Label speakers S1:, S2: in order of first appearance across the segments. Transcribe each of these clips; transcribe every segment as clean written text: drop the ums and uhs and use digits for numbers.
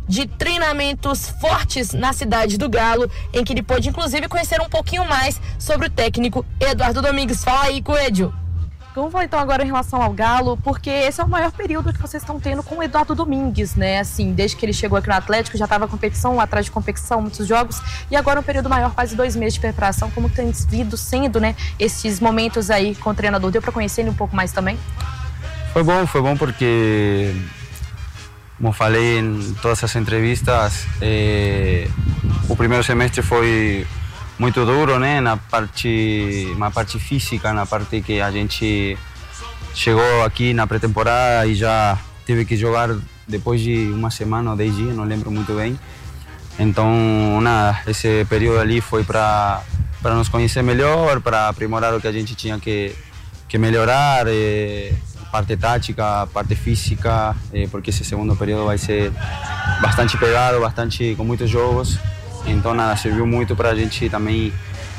S1: de treinamentos fortes na cidade do Galo, em que ele pôde inclusive conhecer um pouquinho mais sobre o técnico Eduardo Domingues. Fala aí, Coelho.
S2: Vamos falar então agora em relação ao Galo, porque esse é o maior período que vocês estão tendo com o Eduardo Domingues, né? Assim, desde que ele chegou aqui no Atlético, já estava competição, atrás de competição, muitos jogos, e agora um período maior, quase 2 meses de preparação. Como tem sendo, né, esses momentos aí com o treinador? Deu para conhecer ele um pouco mais também?
S3: Foi bom porque, como falei em todas as entrevistas, o primeiro semestre foi muito duro, né? Na parte física, na parte que a gente chegou aqui na pré-temporada e já teve que jogar depois de uma semana ou 10 dias, não lembro muito bem. Então, esse período ali foi para nos conhecer melhor, para aprimorar o que a gente tinha que melhorar, parte tática, parte física, porque esse segundo período vai ser bastante pegado, com muitos jogos. Então serviu muito para a gente também,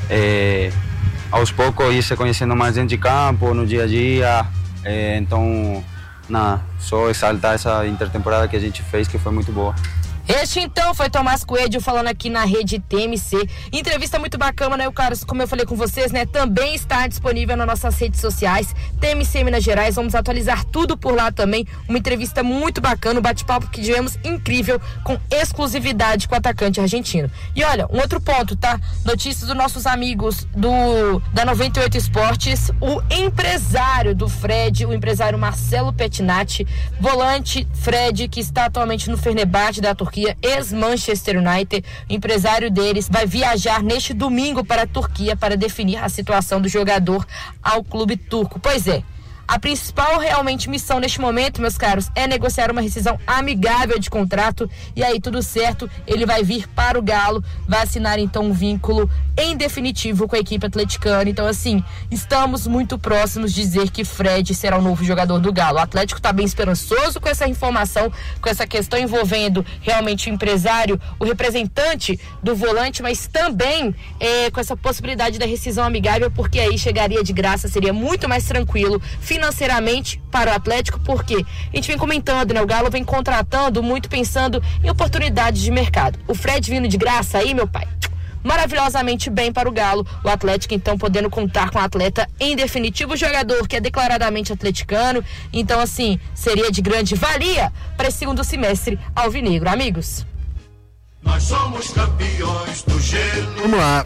S3: aos poucos, ir se conhecendo mais dentro de campo, no dia a dia. Então, só exaltar essa intertemporada que a gente fez, que foi muito boa.
S1: Este então foi Tomás Coelho falando aqui na rede TMC. Entrevista muito bacana, né, Carlos? Como eu falei com vocês, né? Também está disponível nas nossas redes sociais, TMC Minas Gerais. Vamos atualizar tudo por lá também. Uma entrevista muito bacana, um bate-papo que tivemos incrível, com exclusividade com o atacante argentino. E olha, um outro ponto, tá? Notícias dos nossos amigos da 98 Esportes. O empresário do Fred, o empresário Marcelo Pettinati, volante Fred, que está atualmente no Fenerbahçe da Turquia, ex-Manchester United, o empresário deles vai viajar neste domingo para a Turquia para definir a situação do jogador ao clube turco. Pois é, a principal realmente missão neste momento, meus caros, é negociar uma rescisão amigável de contrato, e aí tudo certo, ele vai vir para o Galo, vai assinar então um vínculo em definitivo com a equipe atleticana. Então assim, estamos muito próximos de dizer que Fred será o novo jogador do Galo. O Atlético está bem esperançoso com essa informação, com essa questão envolvendo realmente o empresário, o representante do volante, mas também com essa possibilidade da rescisão amigável, porque aí chegaria de graça, seria muito mais tranquilo financeiramente para o Atlético, porque a gente vem comentando, né? O Galo vem contratando muito pensando em oportunidades de mercado. O Fred vindo de graça aí, meu pai, maravilhosamente bem para o Galo. O Atlético então podendo contar com o atleta em definitivo, jogador que é declaradamente atleticano. Então assim, seria de grande valia para esse segundo semestre alvinegro, amigos.
S4: Nós somos campeões do gelo.
S5: Vamos lá.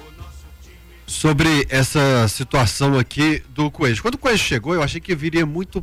S5: Sobre essa situação aqui do Coelho. Quando o Coelho chegou, eu achei que viria muito.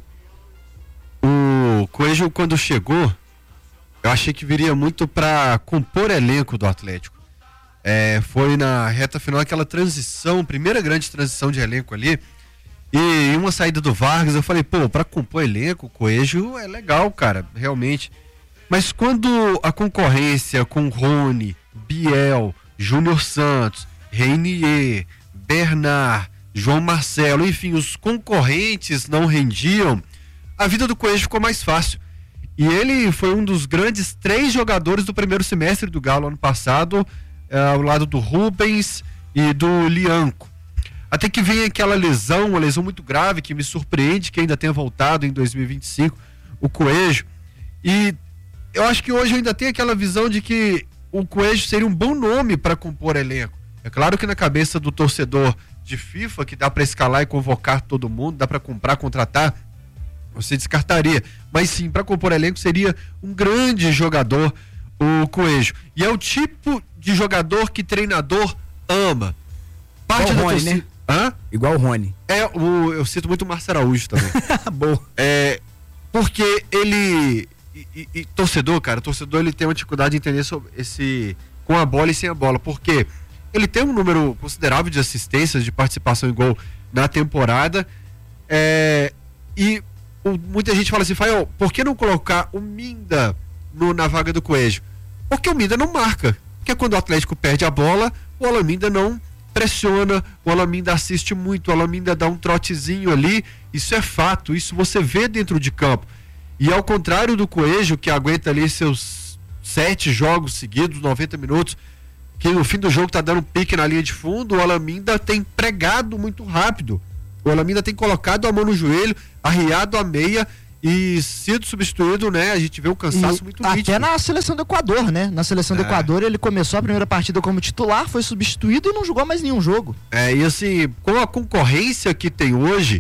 S5: O Coelho, quando chegou, eu achei que viria muito para compor elenco do Atlético. Foi na reta final aquela transição, primeira grande transição de elenco ali. E uma saída do Vargas, eu falei, para compor elenco, o Coelho é legal, cara, realmente. Mas quando a concorrência com Rony, Biel, Júnior Santos, Reinier, Bernard, João Marcelo, enfim, os concorrentes não rendiam, a vida do Coelho ficou mais fácil. E ele foi um dos grandes 3 jogadores do primeiro semestre do Galo ano passado, ao lado do Rubens e do Lianco. Até que vem aquela lesão, uma lesão muito grave, que me surpreende que ainda tenha voltado em 2025, o Coelho. E eu acho que hoje eu ainda tenho aquela visão de que o Coelho seria um bom nome para compor elenco. É claro que na cabeça do torcedor de FIFA, que dá para escalar e convocar todo mundo, dá para comprar, contratar, você descartaria. Mas sim, para compor elenco seria um grande jogador, o Coelho. E é o tipo de jogador que treinador ama. Parte
S6: igual
S5: da
S6: o Rony,
S5: torcida...
S6: né?
S5: Hã?
S6: Igual o Rony.
S5: Eu cito muito o Márcio Araújo também.
S6: Boa.
S5: Porque ele... E torcedor, cara, torcedor ele tem uma dificuldade de entender sobre com a bola e sem a bola, porque ele tem um número considerável de assistências, de participação em gol na temporada, e muita gente fala assim, Fael, por que não colocar o Minda na vaga do Coelho? Porque o Minda não marca, porque quando o Atlético perde a bola, o Alaminda não pressiona, o Alaminda assiste muito, o Alaminda dá um trotezinho ali, isso é fato, isso você vê dentro de campo. E ao contrário do Coelho, que aguenta ali seus 7 jogos seguidos, 90 minutos, que no fim do jogo tá dando pique na linha de fundo, o Alaminda tem pregado muito rápido. O Alaminda tem colocado a mão no joelho, arriado a meia e sendo substituído, né, a gente vê um cansaço muito nítido.
S6: Até na seleção do Equador, né? Na seleção do Equador ele começou a primeira partida como titular, foi substituído e não jogou mais nenhum jogo.
S5: E assim, com a concorrência que tem hoje,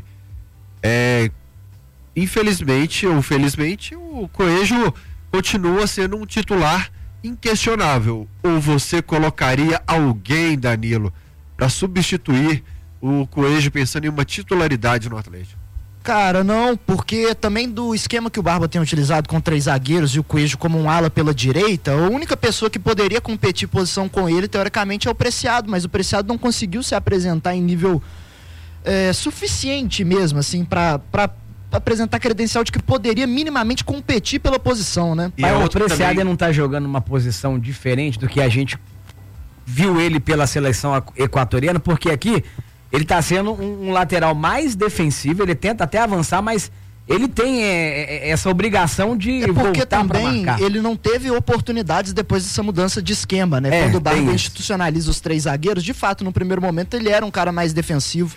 S5: infelizmente ou felizmente, o Coelho continua sendo um titular inquestionável. Ou você colocaria alguém, Danilo, para substituir o Coelho pensando em uma titularidade no Atlético?
S6: Cara, não, porque também do esquema que o Barba tem utilizado com 3 zagueiros e o Coelho como um ala pela direita, a única pessoa que poderia competir posição com ele, teoricamente, é o Preciado, mas o Preciado não conseguiu se apresentar em nível suficiente mesmo, assim, para apresentar credencial de que poderia minimamente competir pela posição, né?
S7: Mas o Preciado não tá jogando uma posição diferente do que a gente viu ele pela seleção equatoriana, porque aqui ele tá sendo um lateral mais defensivo, ele tenta até avançar, mas ele tem essa obrigação de voltar para marcar.
S6: Porque ele não teve oportunidades depois dessa mudança de esquema, né? Quando o Barba institucionaliza os 3 zagueiros, de fato, no primeiro momento ele era um cara mais defensivo.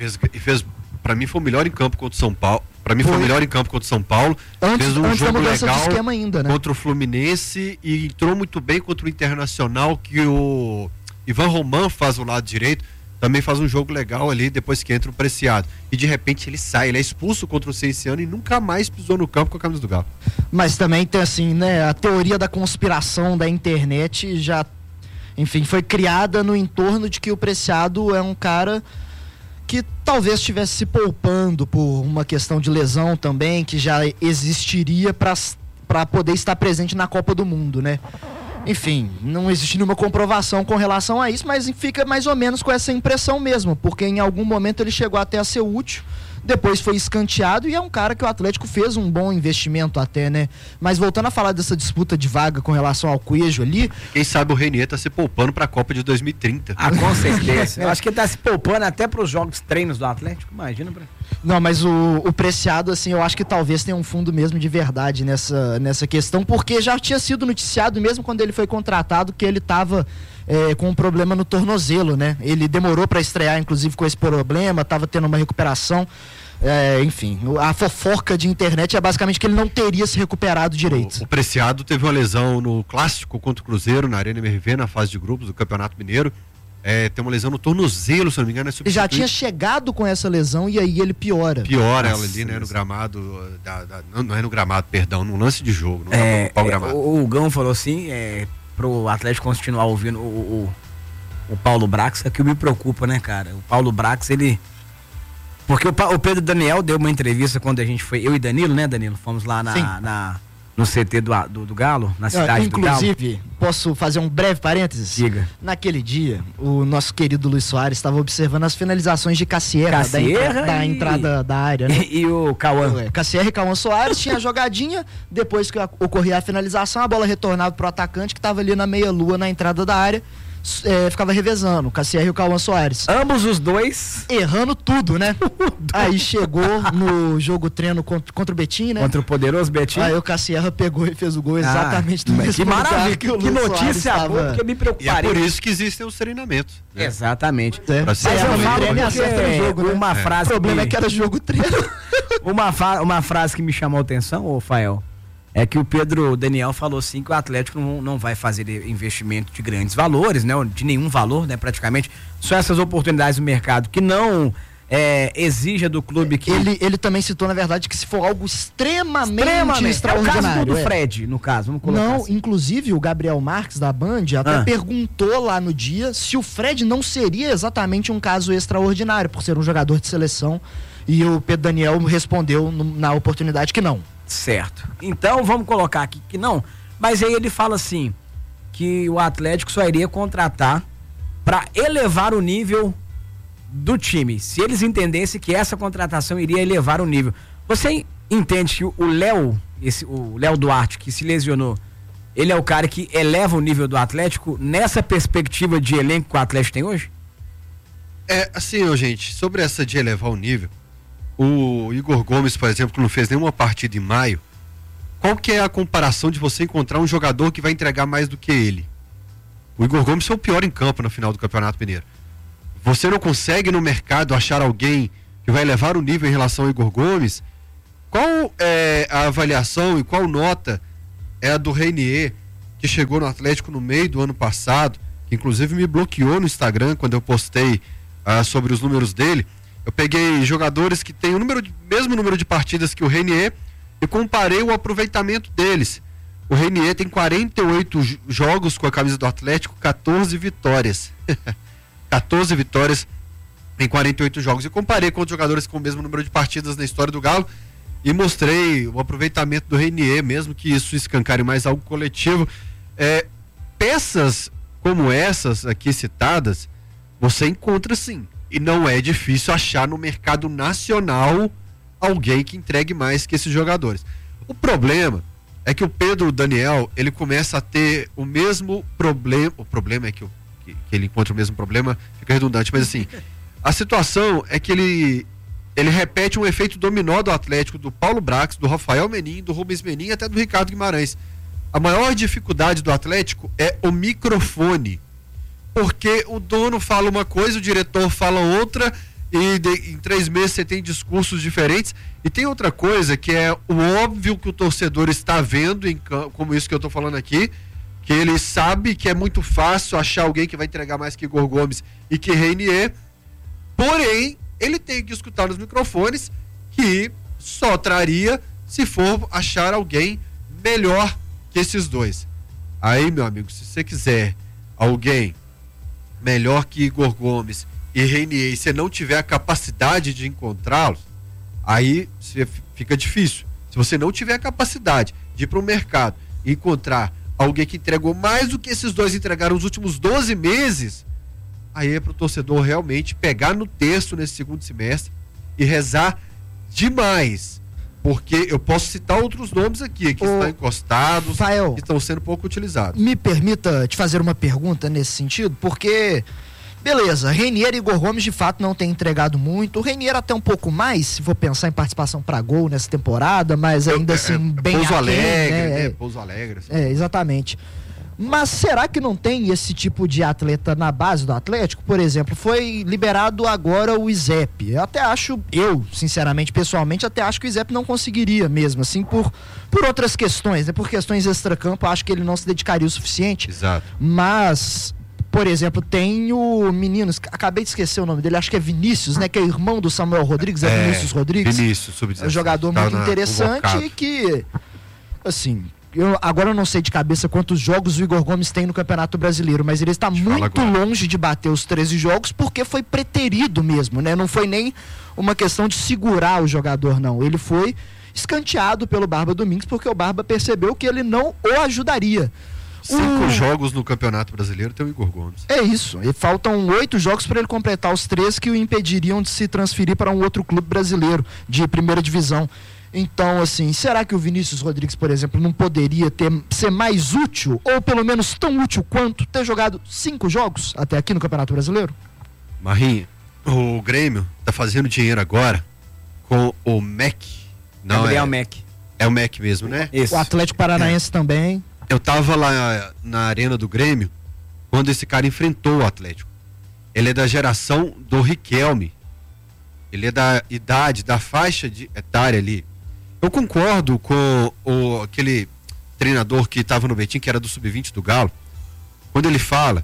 S5: Para mim foi o melhor em campo contra o São Paulo. Foi o melhor em campo contra o São Paulo. Fez um jogo legal
S6: de esquema ainda, né?
S5: Contra o Fluminense e entrou muito bem contra o Internacional, que o Ivan Roman faz o lado direito. Também faz um jogo legal ali depois que entra o Preciado. E de repente ele sai, ele é expulso contra o Cienciano e nunca mais pisou no campo com a camisa do Galo.
S6: Mas também tem assim, né, a teoria da conspiração da internet já, enfim, foi criada no entorno de que o Preciado é um cara que talvez estivesse se poupando por uma questão de lesão também, que já existiria para poder estar presente na Copa do Mundo, né? Enfim, não existe nenhuma comprovação com relação a isso, mas fica mais ou menos com essa impressão mesmo, porque em algum momento ele chegou até a ser útil, depois foi escanteado e é um cara que o Atlético fez um bom investimento até, né? Mas voltando a falar dessa disputa de vaga com relação ao Coelho ali...
S5: Quem sabe o Renier tá se poupando pra Copa de 2030.
S7: Com certeza. Eu acho que ele tá se poupando até pros jogos treinos do Atlético, imagina.
S6: Não, mas o Preciado, assim, eu acho que talvez tenha um fundo mesmo de verdade nessa questão, porque já tinha sido noticiado, mesmo quando ele foi contratado, que ele tava... com um problema no tornozelo, né? Ele demorou para estrear, inclusive, com esse problema, estava tendo uma recuperação. Enfim, a fofoca de internet é basicamente que ele não teria se recuperado direito.
S5: O Preciado teve uma lesão no clássico contra o Cruzeiro, na Arena MRV, na fase de grupos do Campeonato Mineiro. Tem uma lesão no tornozelo, se não me engano.
S6: Ele já tinha chegado com essa lesão e aí ele piora.
S5: Piora ela ali, né? No gramado. Não é no gramado, perdão, no lance de jogo. No pau gramado.
S7: O Gão falou assim, pro Atlético continuar ouvindo o Paulo Brax, é que me preocupa, né, cara? O Paulo Brax, ele... Porque o Pedro Daniel deu uma entrevista quando a gente foi, eu e Danilo, né, Danilo? Fomos lá no CT do Galo, na cidade do Galo.
S6: Inclusive, posso fazer um breve parênteses?
S7: Diga.
S6: Naquele dia, o nosso querido Luiz Soares estava observando as finalizações de Cassierra da entrada da área, né?
S7: E o Cauã.
S6: Cassierra e Cauã Soares tinha a jogadinha, depois que ocorria a finalização, a bola retornava pro atacante que estava ali na meia-lua na entrada da área. Ficava revezando o Cassierra e o Cauã Soares.
S7: Ambos os dois
S6: errando tudo, né? Aí chegou no jogo treino contra o Betim, né?
S7: Contra o poderoso Betim.
S6: Aí o Cassierra pegou e fez o gol exatamente do mesmo.
S7: Que maravilha, que notícia boa, porque eu me preocuparia.
S5: E é por isso que existem os treinamentos.
S7: Né? Exatamente.
S6: Mas eu falo que jogo, né?
S7: Uma frase.
S6: O problema é que era jogo treino.
S7: Uma frase que me chamou a atenção, ô Fael, é que o Pedro Daniel falou assim que o Atlético não vai fazer investimento de grandes valores, né? De nenhum valor, né? Praticamente. Só essas oportunidades no mercado que não exija do clube que...
S6: Ele também citou, na verdade, que se for algo extremamente extraordinário.
S7: É o caso do Fred, no caso, vamos colocar
S6: não,
S7: assim.
S6: Inclusive o Gabriel Marques da Band até perguntou lá no dia se o Fred não seria exatamente um caso extraordinário, por ser um jogador de seleção, e o Pedro Daniel respondeu na oportunidade que não.
S7: Certo. Então vamos colocar aqui que não, mas aí ele fala assim que o Atlético só iria contratar para elevar o nível do time. Se eles entendessem que essa contratação iria elevar o nível. Você entende que o Léo Duarte, que se lesionou, ele é o cara que eleva o nível do Atlético nessa perspectiva de elenco que o Atlético tem hoje?
S5: Assim, gente, sobre essa de elevar o nível, o Igor Gomes, por exemplo, que não fez nenhuma partida em maio, qual que é a comparação de você encontrar um jogador que vai entregar mais do que ele? O Igor Gomes foi o pior em campo na final do Campeonato Mineiro. Você não consegue no mercado achar alguém que vai elevar o nível em relação ao Igor Gomes? qual é a avaliação e qual nota é a do Reinier, que chegou no Atlético no meio do ano passado, que inclusive me bloqueou no Instagram quando eu postei sobre os números dele. Eu peguei jogadores que têm mesmo número de partidas que o Reinier e comparei o aproveitamento deles. O Reinier tem 48 jogos com a camisa do Atlético, 14 vitórias. 14 vitórias em 48 jogos. Eu comparei com os jogadores com o mesmo número de partidas na história do Galo e mostrei o aproveitamento do Reinier, mesmo que isso escancare mais algo coletivo. Peças como essas aqui citadas, você encontra sim. E não é difícil achar no mercado nacional alguém que entregue mais que esses jogadores. O problema é que o Pedro Daniel, ele começa a ter o mesmo problema. O problema é que ele encontra o mesmo problema, fica redundante, mas assim, a situação é que ele repete um efeito dominó do Atlético, do Paulo Brax, do Rafael Menin, do Rubens Menin e até do Ricardo Guimarães. A maior dificuldade do Atlético é o microfone, porque o dono fala uma coisa, o diretor fala outra, e em 3 meses você tem discursos diferentes. E tem outra coisa que é o óbvio que o torcedor está vendo, como isso que eu estou falando aqui, que ele sabe que é muito fácil achar alguém que vai entregar mais que Igor Gomes e que Reinier, porém ele tem que escutar nos microfones que só traria se for achar alguém melhor que esses dois. Aí, meu amigo, se você quiser alguém melhor que Igor Gomes e Reinier, e você não tiver a capacidade de encontrá-los, aí fica difícil. Se você não tiver a capacidade de ir para o mercado e encontrar alguém que entregou mais do que esses dois entregaram nos últimos 12 meses, aí é para o torcedor realmente pegar no texto nesse segundo semestre e rezar demais. Porque eu posso citar outros nomes aqui que estão encostados,
S6: Fael,
S5: que estão sendo pouco utilizados.
S6: Me permita te fazer uma pergunta nesse sentido, porque, beleza, Reinier e Igor Gomes de fato não tem entregado muito. O Reinier até um pouco mais, se for pensar em participação para gol nessa temporada, mas ainda assim bem
S5: Pouso
S6: aquém,
S5: Alegre,
S6: né?
S5: Pouso Alegre. Assim.
S6: Exatamente. Mas será que não tem esse tipo de atleta na base do Atlético? Por exemplo, foi liberado agora o Izep. Eu, sinceramente, pessoalmente, até acho que o Izep não conseguiria mesmo, assim, por outras questões, né? Por questões extracampo, acho que ele não se dedicaria o suficiente.
S5: Exato.
S6: Mas, por exemplo, tem o menino, acabei de esquecer o nome dele, acho que é Vinícius, né? Que é irmão do Samuel Rodrigues, Vinícius Rodrigues.
S5: Vinícius, sub-17.
S6: É um jogador muito interessante e que, assim... Agora eu não sei de cabeça quantos jogos o Igor Gomes tem no Campeonato Brasileiro, mas ele está muito longe de bater os 13 jogos porque foi preterido mesmo, né? Não foi nem uma questão de segurar o jogador, não. Ele foi escanteado pelo Barba Domingues porque o Barba percebeu que ele não o ajudaria.
S5: 5 jogos no Campeonato Brasileiro tem o Igor Gomes.
S6: É isso, e faltam 8 jogos para ele completar os 3 que o impediriam de se transferir para um outro clube brasileiro de primeira divisão. Então, assim, será que o Vinícius Rodrigues, por exemplo, não poderia ser mais útil, ou pelo menos tão útil quanto ter jogado 5 jogos até aqui no Campeonato Brasileiro?
S5: Marrinha, o Grêmio tá fazendo dinheiro agora com o MEC. Não,
S7: Gabriel MEC.
S5: É o MEC mesmo, né?
S7: Isso.
S6: O Atlético Paranaense também.
S5: Eu tava lá na arena do Grêmio quando esse cara enfrentou o Atlético. Ele é da geração do Riquelme. Ele é da idade, da faixa etária ali. Eu concordo com aquele treinador que estava no Betim, que era do Sub-20 do Galo, quando ele fala...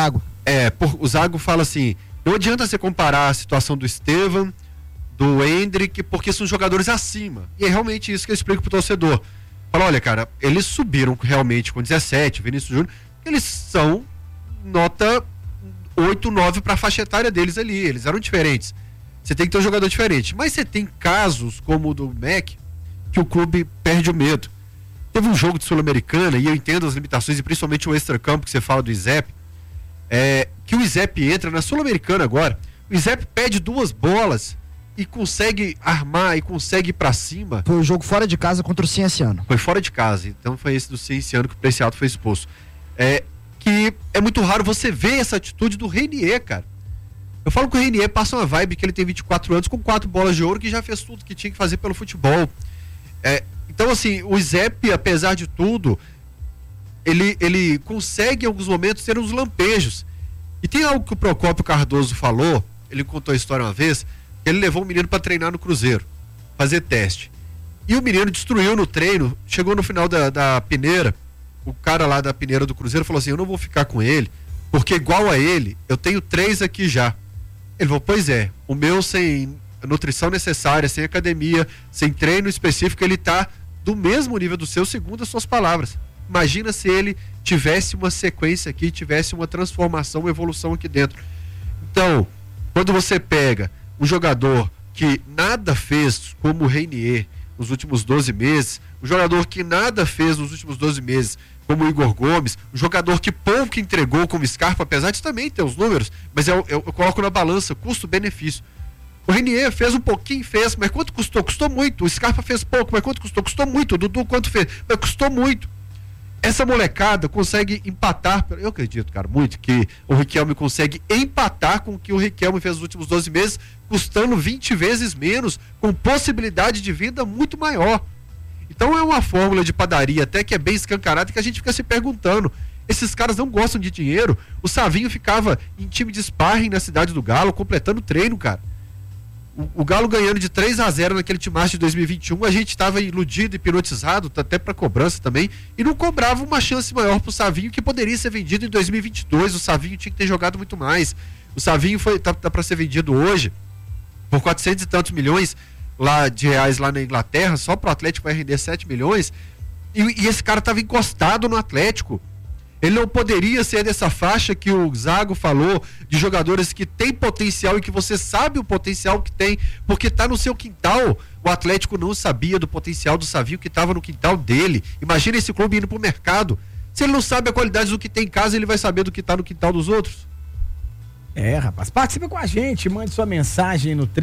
S5: o Zago fala assim, não adianta você comparar a situação do Estevam, do Hendrick, porque são jogadores acima. E é realmente isso que eu explico pro torcedor. Fala, olha, cara, eles subiram realmente com 17, Vinícius Júnior, eles são nota 8, 9 para a faixa etária deles ali, eles eram diferentes. Você tem que ter um jogador diferente. Mas você tem casos como o do MEC, que o clube perde o medo. Teve um jogo de Sul-Americana, e eu entendo as limitações, e principalmente o extracampo que você fala do Izep, que o Izep entra na Sul-Americana agora, o Izep pede 2 bolas e consegue armar e consegue ir pra cima.
S6: Foi o jogo fora de casa contra o Cienciano.
S5: Foi fora de casa, então foi esse do Cienciano que o Preciado foi expulso. Que é muito raro você ver essa atitude do Reinier, cara. Eu falo que o Reinier passa uma vibe que ele tem 24 anos com 4 bolas de ouro, que já fez tudo que tinha que fazer pelo futebol. Então, assim, o Izep, apesar de tudo, ele consegue em alguns momentos ter uns lampejos. E tem algo que o Procópio Cardoso falou, ele contou a história uma vez, que ele levou um menino para treinar no Cruzeiro, fazer teste. E o menino destruiu no treino, chegou no final da peneira, o cara lá da peneira do Cruzeiro falou assim, eu não vou ficar com ele, porque igual a ele, eu tenho 3 aqui já. Ele falou, pois é, o meu sem nutrição necessária, sem academia, sem treino específico, ele tá do mesmo nível do seu, segundo as suas palavras. Imagina se ele tivesse uma sequência aqui, tivesse uma transformação, uma evolução aqui dentro. Então, quando você pega um jogador que nada fez como o Reinier nos últimos 12 meses, um jogador que nada fez nos últimos 12 meses como o Igor Gomes, um jogador que pouco entregou como Scarpa, apesar de também ter os números, mas eu coloco na balança custo-benefício. O Reinier fez um pouquinho, mas quanto custou? Custou muito. O Scarpa fez pouco, mas quanto custou? Custou muito. O Dudu quanto fez? Mas custou muito. Essa molecada consegue empatar, eu acredito, cara, muito que o Riquelme consegue empatar com o que o Riquelme fez nos últimos 12 meses, custando 20 vezes menos, com possibilidade de venda muito maior. Então é uma fórmula de padaria até que é bem escancarada, que a gente fica se perguntando, esses caras não gostam de dinheiro? O Savinho ficava em time de sparring na Cidade do Galo, completando treino, cara. O Galo ganhando de 3-0 naquele timaço de 2021, a gente estava iludido, hipnotizado, até para cobrança também, e não cobrava uma chance maior pro Savinho, que poderia ser vendido em 2022. O Savinho tinha que ter jogado muito mais. O Savinho tá para ser vendido hoje por 400 e tantos milhões de reais lá na Inglaterra, só pro Atlético vai render 7 milhões, e esse cara estava encostado no Atlético. Ele não poderia ser dessa faixa que o Zago falou, de jogadores que têm potencial e que você sabe o potencial que tem, porque está no seu quintal. O Atlético não sabia do potencial do Savinho que estava no quintal dele. Imagina esse clube indo pro mercado. Se ele não sabe a qualidade do que tem em casa, ele vai saber do que está no quintal dos outros.
S7: Rapaz, participa com a gente, mande sua mensagem no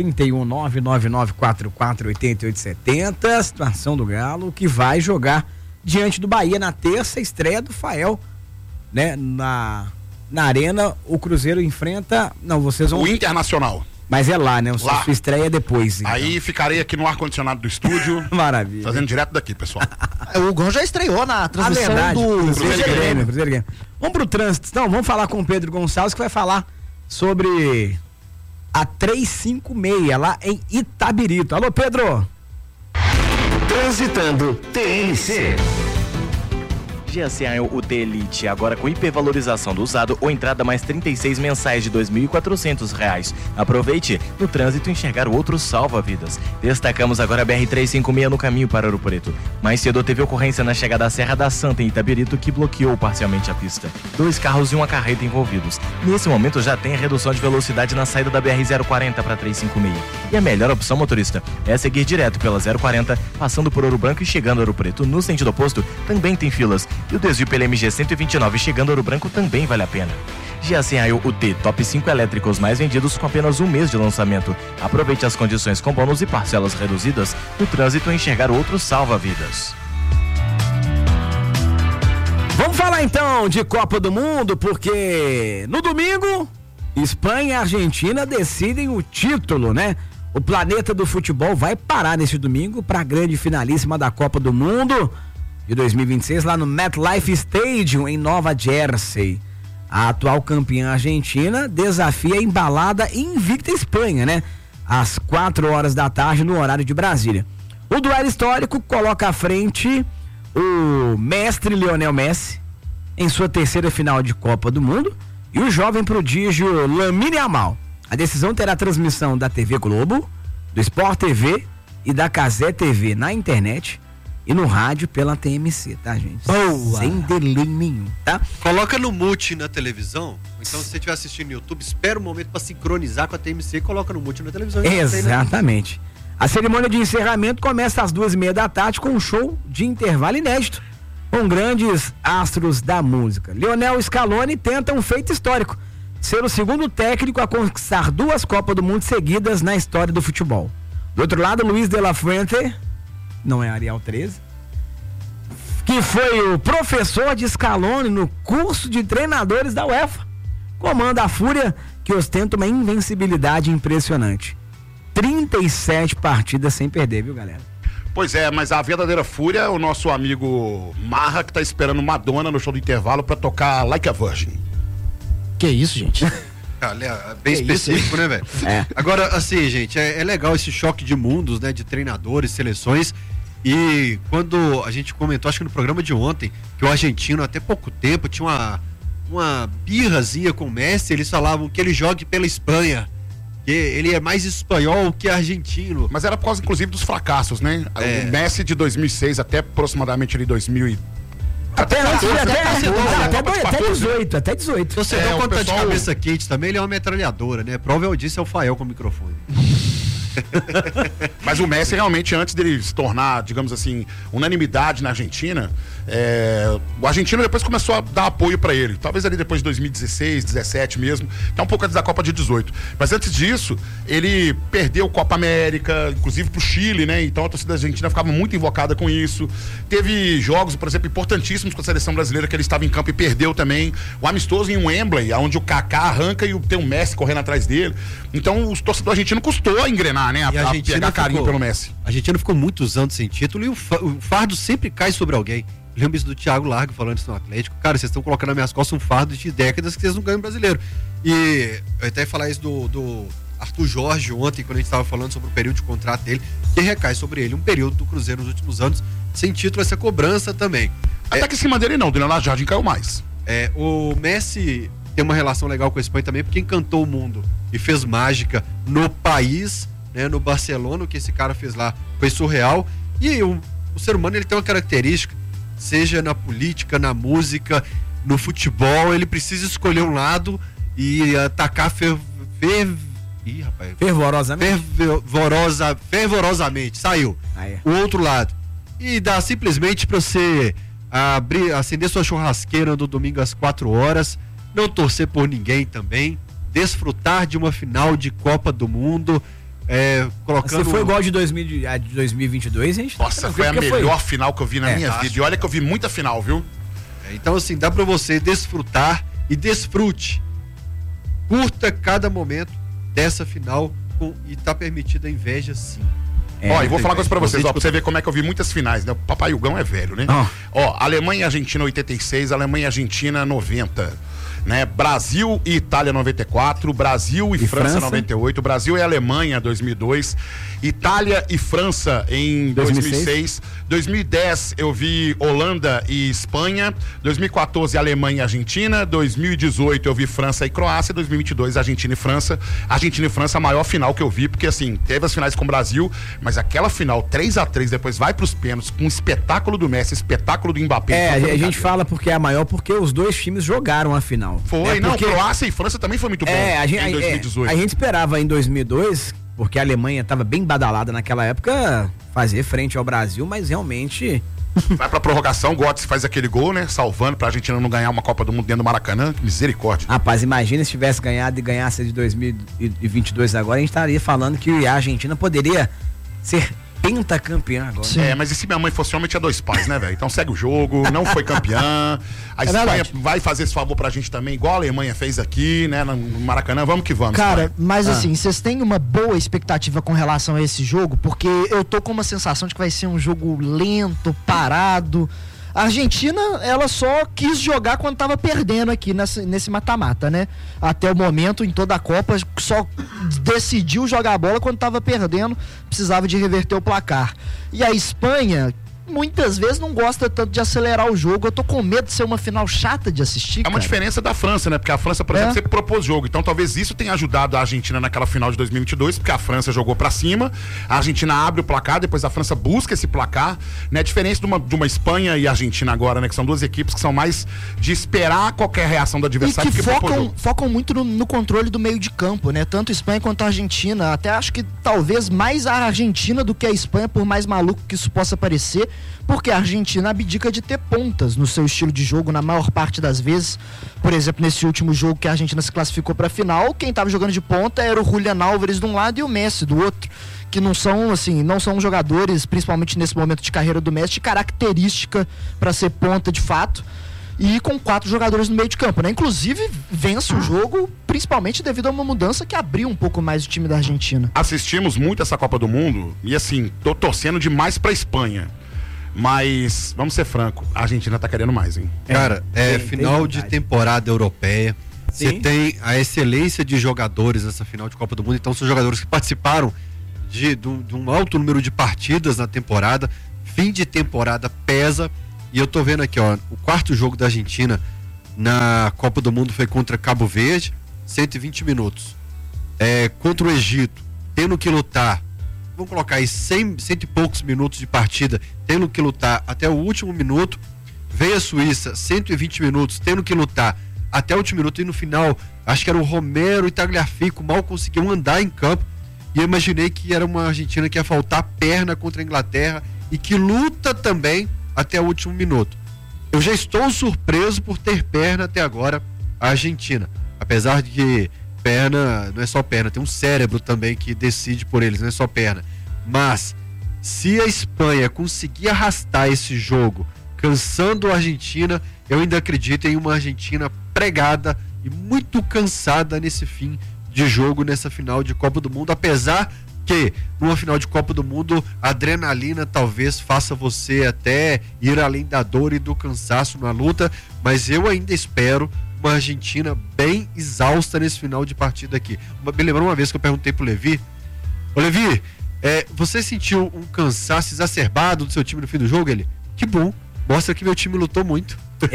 S7: 31999448870, situação do Galo, que vai jogar diante do Bahia na terça, estreia do Fael. Né? Na Arena, o Cruzeiro enfrenta. Não, vocês vão.
S8: O Internacional.
S7: Mas é lá, né?
S8: Lá.
S7: Sua estreia é depois. Então.
S8: Aí ficarei aqui no ar-condicionado do estúdio.
S7: Maravilha.
S8: Fazendo direto daqui, pessoal.
S6: O Gon já estreou na transmissão do
S7: Cruzeiro Grêmio. Vamos pro trânsito. Então, vamos falar com o Pedro Gonçalves, que vai falar sobre a 356 lá em Itabirito. Alô, Pedro.
S9: Transitando TNC.
S10: GAC UT Elite, agora com hipervalorização do usado ou entrada mais 36 mensais de R$ 2.400. Aproveite, no trânsito enxergar o outro salva-vidas. Destacamos agora a BR-356 no caminho para Ouro Preto. Mais cedo teve ocorrência na chegada à Serra da Santa em Itabirito que bloqueou parcialmente a pista. 2 carros e uma carreta envolvidos. Nesse momento já tem a redução de velocidade na saída da BR-040 para 356. E a melhor opção, motorista, é seguir direto pela 040, passando por Ouro Branco e chegando a Ouro Preto. No sentido oposto, também tem filas. E o desvio pela MG 129 chegando a Ouro Branco também vale a pena. GAC UT, top 5 elétricos mais vendidos com apenas 1 mês de lançamento. Aproveite as condições com bônus e parcelas reduzidas. No trânsito, enxergar outros salva-vidas.
S7: Vamos falar então de Copa do Mundo, porque no domingo, Espanha e Argentina decidem o título, né? O planeta do futebol vai parar neste domingo para a grande finalíssima da Copa do Mundo de 2026 lá no MetLife Stadium em Nova Jersey. A atual campeã argentina desafia a embalada e invicta Espanha, né? Às 4 horas da tarde no horário de Brasília. O duelo histórico coloca à frente o mestre Lionel Messi em sua terceira final de Copa do Mundo e o jovem prodígio Lamine Yamal. A decisão terá transmissão da TV Globo, do Sport TV e da Cazé TV na internet e no rádio pela TMC, tá, gente?
S6: Boa.
S7: Sem delay nenhum, tá?
S5: Coloca no mute na televisão, então se você estiver assistindo no YouTube, espera um momento para sincronizar com a TMC e coloca no mute na televisão.
S7: Exatamente. A cerimônia de encerramento começa às 2:30 da tarde com um show de intervalo inédito, com grandes astros da música. Lionel Scaloni tenta um feito histórico, ser o segundo técnico a conquistar 2 Copas do Mundo seguidas na história do futebol. Do outro lado, Luiz de la Fuente, não é Arial 13, que foi o professor de Scaloni no curso de treinadores da UEFA, comanda a Fúria, que ostenta uma invencibilidade impressionante. 37 partidas sem perder, viu, galera?
S8: Pois é, mas a verdadeira fúria é o nosso amigo Marra, que tá esperando Madonna no show do intervalo pra tocar Like a Virgin.
S6: Que isso, gente?
S5: Bem específico, né, velho?
S7: É.
S5: Agora, assim, gente, é legal esse choque de mundos, né, de treinadores, seleções, E quando a gente comentou, acho que no programa de ontem, que o argentino até pouco tempo tinha uma birrazinha com o Messi, eles falavam que ele jogue pela Espanha, que ele é mais espanhol que argentino.
S8: Mas era por causa, inclusive, dos fracassos, né? O Messi de 2006 até aproximadamente ali 2000
S7: até 18.
S5: Você deu conta de cabeça quente também, ele é uma metralhadora, né? Prova eu disse é o Fael com o microfone.
S8: Mas o Messi realmente, antes dele se tornar, digamos assim, unanimidade na Argentina, o argentino depois começou a dar apoio pra ele, talvez ali depois de 2016, 17 mesmo, até um pouco antes da Copa de 18. Mas antes disso, ele perdeu Copa América, inclusive pro Chile, né? Então a torcida argentina ficava muito invocada com isso. Teve jogos, por exemplo, importantíssimos com a seleção brasileira, que ele estava em campo e perdeu também. O amistoso em Wembley, onde o Kaká arranca e tem o Messi correndo atrás dele. Então o torcedor argentino custou a engrenar, né? A pegar carinho pelo Messi.
S5: A Argentina ficou muitos anos sem título e o fardo sempre cai sobre alguém. Lembro isso do Thiago Largo falando isso no Atlético. Cara, vocês estão colocando nas minhas costas um fardo de décadas que vocês não ganham brasileiro. E eu até ia falar isso do Arthur Jorge ontem, quando a gente estava falando sobre o período de contrato dele, que recai sobre ele um período do Cruzeiro nos últimos anos, sem título, essa cobrança também.
S8: Até que em cima dele não, do Leonardo Jardim caiu mais.
S5: O Messi tem uma relação legal com a Espanha também, porque encantou o mundo e fez mágica no país, né, no Barcelona. O que esse cara fez lá foi surreal. E o ser humano, ele tem uma característica, seja na política, na música, no futebol, ele precisa escolher um lado e atacar fervorosamente, saiu. O outro lado. E dá simplesmente pra você acender sua churrasqueira no domingo às 4 horas, não torcer por ninguém também, desfrutar de uma final de Copa do Mundo, colocando...
S7: Se for igual de 2022, a gente
S8: Nossa, foi a melhor final que eu vi na minha vida. E olha que eu vi muita final, viu?
S5: Então, assim, dá pra você desfrutar e desfrute. Curta cada momento dessa final e tá permitida a inveja, sim.
S8: E vou falar uma coisa pra vocês, pra você ver como é que eu vi muitas finais, né? O Papai Hugão é velho, né? Alemanha e Argentina 86, Alemanha e Argentina 90. Né? Brasil e Itália 94, Brasil e França 98, Brasil e Alemanha 2002, Itália e França em 2006, 2010 eu vi Holanda e Espanha, 2014 Alemanha e Argentina, 2018 eu vi França e Croácia, 2022 Argentina e França. Argentina e França a maior final que eu vi, porque assim, teve as finais com o Brasil, mas aquela final 3-3, depois vai pros pênaltis com um espetáculo do Messi, espetáculo do Mbappé.
S7: A gente fala porque é a maior, porque os dois times jogaram a final.
S8: Foi, Croácia e França também foi muito bom em 2018.
S7: A gente esperava em 2002, porque a Alemanha estava bem badalada naquela época, fazer frente ao Brasil, mas realmente...
S8: Vai pra prorrogação, Götze faz aquele gol, né? Salvando pra Argentina não ganhar uma Copa do Mundo dentro do Maracanã. Misericórdia.
S7: Rapaz, imagina se tivesse ganhado e ganhasse de 2022 agora, a gente estaria falando que a Argentina poderia ser pentacampeã agora.
S8: Mas e se minha mãe fosse homem, tinha 2 pais, né, velho? Então segue o jogo, não foi campeã. A Espanha vai fazer esse favor pra gente também, igual a Alemanha fez aqui, né, no Maracanã. Vamos que vamos.
S6: Cara,
S8: pai.
S6: mas assim, vocês têm uma boa expectativa com relação a esse jogo? Porque eu tô com uma sensação de que vai ser um jogo lento, parado. A Argentina, ela só quis jogar quando tava perdendo aqui nesse mata-mata, né? Até o momento, em toda a Copa, só decidiu jogar a bola quando tava perdendo, precisava de reverter o placar. E a Espanha, muitas vezes não gosta tanto de acelerar o jogo. Eu tô com medo de ser uma final chata de assistir,
S8: uma diferença da França, né? Porque a França, por exemplo, sempre propôs jogo. Então talvez isso tenha ajudado a Argentina naquela final de 2022, porque a França jogou pra cima, a Argentina abre o placar, depois a França busca esse placar, né? Diferença de uma Espanha e Argentina agora, né? Que são duas equipes que são mais de esperar qualquer reação do adversário.
S6: E que focam muito no controle do meio de campo, né? Tanto a Espanha quanto a Argentina. Até acho que talvez mais a Argentina do que a Espanha, por mais maluco que isso possa parecer, porque a Argentina abdica de ter pontas no seu estilo de jogo na maior parte das vezes. Por exemplo, nesse último jogo que a Argentina se classificou para a final, quem estava jogando de ponta era o Julián Álvares de um lado e o Messi do outro, que não são jogadores, principalmente nesse momento de carreira do Messi, de característica para ser ponta de fato, e com 4 jogadores no meio de campo, né? Inclusive vence o jogo principalmente devido a uma mudança que abriu um pouco mais o time da Argentina.
S8: Assistimos muito essa Copa do Mundo e assim, tô torcendo demais pra Espanha. Mas, vamos ser franco, a Argentina tá querendo mais, hein?
S5: Cara, final de temporada europeia. Você tem a excelência de jogadores nessa final de Copa do Mundo. Então, são jogadores que participaram de um alto número de partidas na temporada, fim de temporada pesa. E eu tô vendo aqui, ó, o quarto jogo da Argentina na Copa do Mundo foi contra Cabo Verde, 120 minutos. Contra o Egito, tendo que lutar, vamos colocar aí 100 e poucos minutos de partida, tendo que lutar até o último minuto. Veio a Suíça, 120 minutos, tendo que lutar até o último minuto. E no final, acho que era o Romero e Tagliafico, mal conseguiam andar em campo. E eu imaginei que era uma Argentina que ia faltar perna contra a Inglaterra e que luta também até o último minuto. Eu já estou surpreso por ter perna até agora a Argentina. Apesar de que perna não é só perna, tem um cérebro também que decide por eles, não é só perna. Mas se a Espanha conseguir arrastar esse jogo, cansando a Argentina, eu ainda acredito em uma Argentina pregada e muito cansada nesse fim de jogo, nessa final de Copa do Mundo, apesar que numa final de Copa do Mundo a adrenalina talvez faça você até ir além da dor e do cansaço na luta, mas eu ainda espero uma Argentina bem exausta nesse final de partida aqui. Me lembrou uma vez que eu perguntei pro Levi: ô Levi, você sentiu um cansaço exacerbado do seu time no fim do jogo? Ele: que bom, mostra que meu time lutou muito.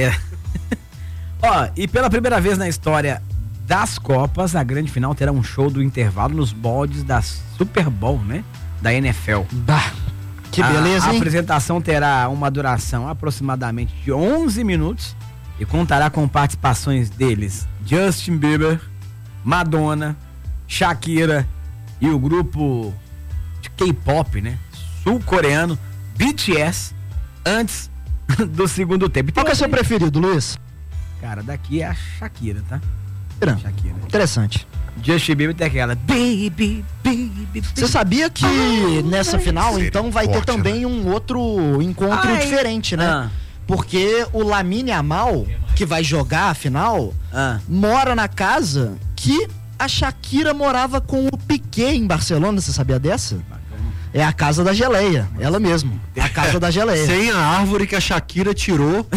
S7: Ó, e pela primeira vez na história das Copas, a grande final terá um show do intervalo nos moldes da Super Bowl, né? Da NFL.
S6: Bah, que beleza, hein?
S7: A apresentação terá uma duração aproximadamente de 11 minutos e contará com participações deles Justin Bieber, Madonna, Shakira e o grupo de K-pop, né? Sul-coreano BTS, antes do segundo tempo.
S6: Qual que é o seu preferido, Luiz?
S7: Cara, daqui é a Shakira, tá?
S6: Shakira. Interessante.
S7: Justin Bieber tem aquela baby.
S6: Você sabia que nessa final, então, vai ter também um outro encontro diferente, né? Porque o Lamine Yamal, que vai jogar a final, mora na casa que a Shakira morava com o Piqué em Barcelona. Você sabia dessa? É a casa da geleia, ela mesmo. A casa da geleia.
S5: Sem a árvore que a Shakira tirou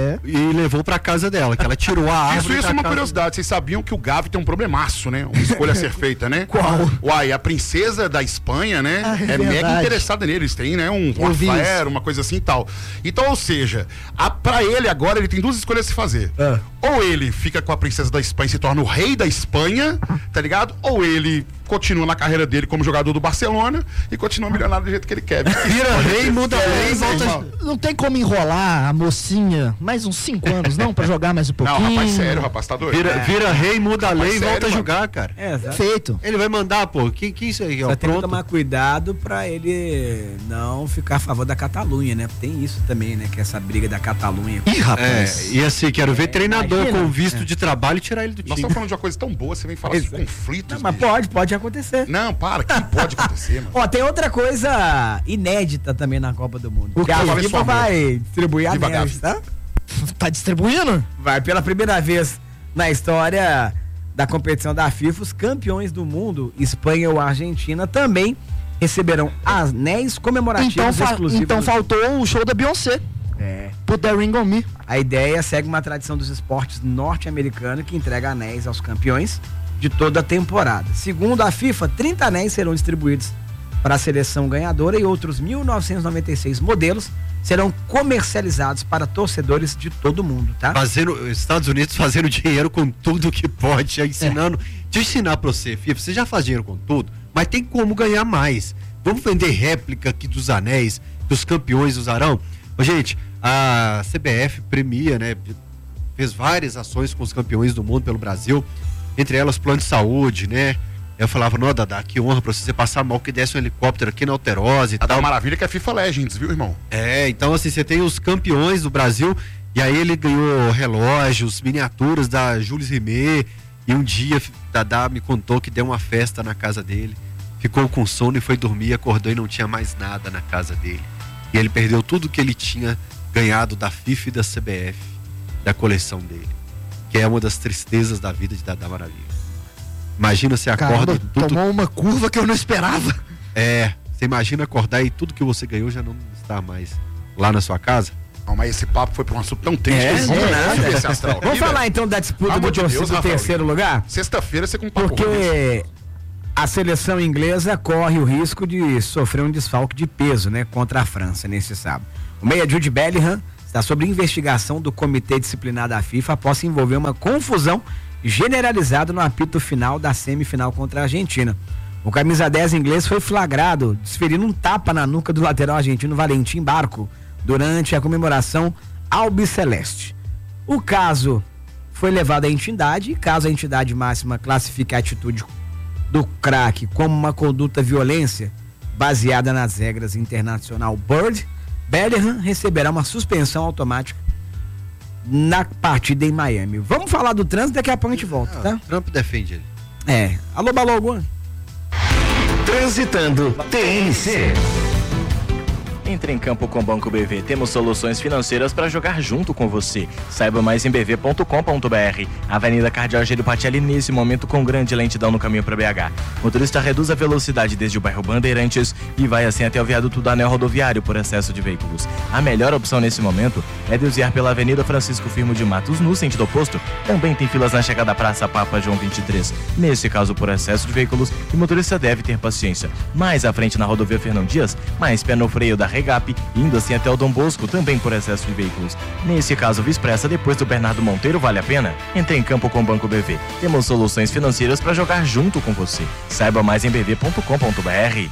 S5: e levou pra casa dela, que ela tirou a árvore.
S8: Isso é uma curiosidade. Vocês sabiam que o Gavi tem um problemaço, né? Uma escolha a ser feita, né?
S6: Qual?
S8: Uai, a princesa da Espanha, né? É mega interessada neles. Tem, né? Um affair, uma coisa assim e tal. Então, ou seja, pra ele agora, ele tem duas escolhas a se fazer. Ou ele fica com a princesa da Espanha e se torna o rei da Espanha, tá ligado? Ou ele continua na carreira dele como jogador do Barcelona e continua milionário do jeito que ele quer.
S5: Vira rei, muda lei, volta.
S6: Não tem como enrolar a mocinha mais uns 5 anos, não? Pra jogar mais um pouquinho.
S8: Não, rapaz, sério, rapaz, tá doido.
S5: Vira rei, muda a lei e volta a jogar, cara.
S6: Feito.
S5: Ele vai mandar, pô. Que isso aí, ó?
S7: Só tem que tomar cuidado pra ele não ficar a favor da Catalunha, né? Tem isso também, né? Que é essa briga da Catalunha.
S6: Ih, rapaz.
S5: E assim, quero ver treinador
S6: imagina.
S5: com visto de trabalho e tirar ele do time.
S8: Nós estamos falando de uma coisa tão boa, você vem falar de conflitos.
S7: Não, mas pode acontecer.
S8: Não, para, que pode acontecer, mano.
S7: Ó, tem outra coisa inédita também na Copa do Mundo.
S6: O
S7: que a
S6: quê?
S7: FIFA vai distribuir anéis, tá?
S6: Tá distribuindo?
S7: Vai, pela primeira vez na história da competição da FIFA, os campeões do mundo, Espanha ou Argentina, também receberão anéis comemorativos exclusivos.
S6: Então faltou o show da Beyoncé. Put the ring on me.
S7: A ideia segue uma tradição dos esportes norte-americanos que entrega anéis aos campeões de toda a temporada. Segundo a FIFA, 30 anéis serão distribuídos para a seleção ganhadora e outros 1.996 modelos serão comercializados para torcedores de todo o mundo, tá?
S5: Estados Unidos fazendo dinheiro com tudo que pode, ensinando. Deixa eu ensinar pra você, FIFA, você já faz dinheiro com tudo, mas tem como ganhar mais. Vamos vender réplica aqui dos anéis, dos campeões usarão. Gente, a CBF premia, né? Fez várias ações com os campeões do mundo pelo Brasil, entre elas plano de saúde, né? Eu falava, não, Dadá, que honra pra você passar mal que desce um helicóptero aqui na Alterose e tal.
S8: A maravilha que é FIFA Legends, viu, irmão?
S5: Então assim, você tem os campeões do Brasil, e aí ele ganhou relógios, miniaturas da Jules Rimet, e um dia Dadá me contou que deu uma festa na casa dele, ficou com sono e foi dormir, acordou e não tinha mais nada na casa dele. E ele perdeu tudo que ele tinha ganhado da FIFA e da CBF, da coleção dele, que é uma das tristezas da vida de Dadá Maravilha. Imagina você acorda e tudo...
S6: Tomou uma curva que eu não esperava.
S5: Você imagina acordar e tudo que você ganhou já não está mais lá na sua casa?
S8: Não, mas esse papo foi para um assunto tão triste.
S7: Vamos falar então da disputa do terceiro lugar?
S8: Sexta-feira você com um papo.
S7: Porque A seleção inglesa corre o risco de sofrer um desfalque de peso, né, contra a França nesse sábado. O meia Jude Bellingham está sob investigação do Comitê Disciplinar da FIFA após se envolver uma confusão generalizada no apito final da semifinal contra a Argentina. O camisa 10 inglês foi flagrado desferindo um tapa na nuca do lateral argentino Valentim Barco durante a comemoração albiceleste. O caso foi levado à entidade e, caso a entidade máxima classifique a atitude do craque como uma conduta violência baseada nas regras internacional Bird, Bellingham receberá uma suspensão automática na partida em Miami. Vamos falar do trânsito, daqui a pouco a gente volta, tá?
S5: Trump defende ele.
S7: Alô, Balô.
S9: Transitando TNC.
S10: Entre em campo com o Banco BV. Temos soluções financeiras para jogar junto com você. Saiba mais em bv.com.br. Avenida Cardeal Gélio Patelli, nesse momento com grande lentidão no caminho para BH. Motorista reduz a velocidade desde o bairro Bandeirantes e vai assim até o viaduto do Anel Rodoviário por excesso de veículos. A melhor opção nesse momento é desviar pela Avenida Francisco Firmo de Matos no sentido oposto. Também tem filas na chegada da Praça Papa João 23. Nesse caso, por excesso de veículos, o motorista deve ter paciência. Mais à frente na rodovia Fernão Dias, mais pé no freio da Regap, indo assim até o Dom Bosco, também por excesso de veículos. Nesse caso, Via Expressa, depois do Bernardo Monteiro, vale a pena? Entre em campo com o Banco BV. Temos soluções financeiras para jogar junto com você. Saiba mais em bv.com.br.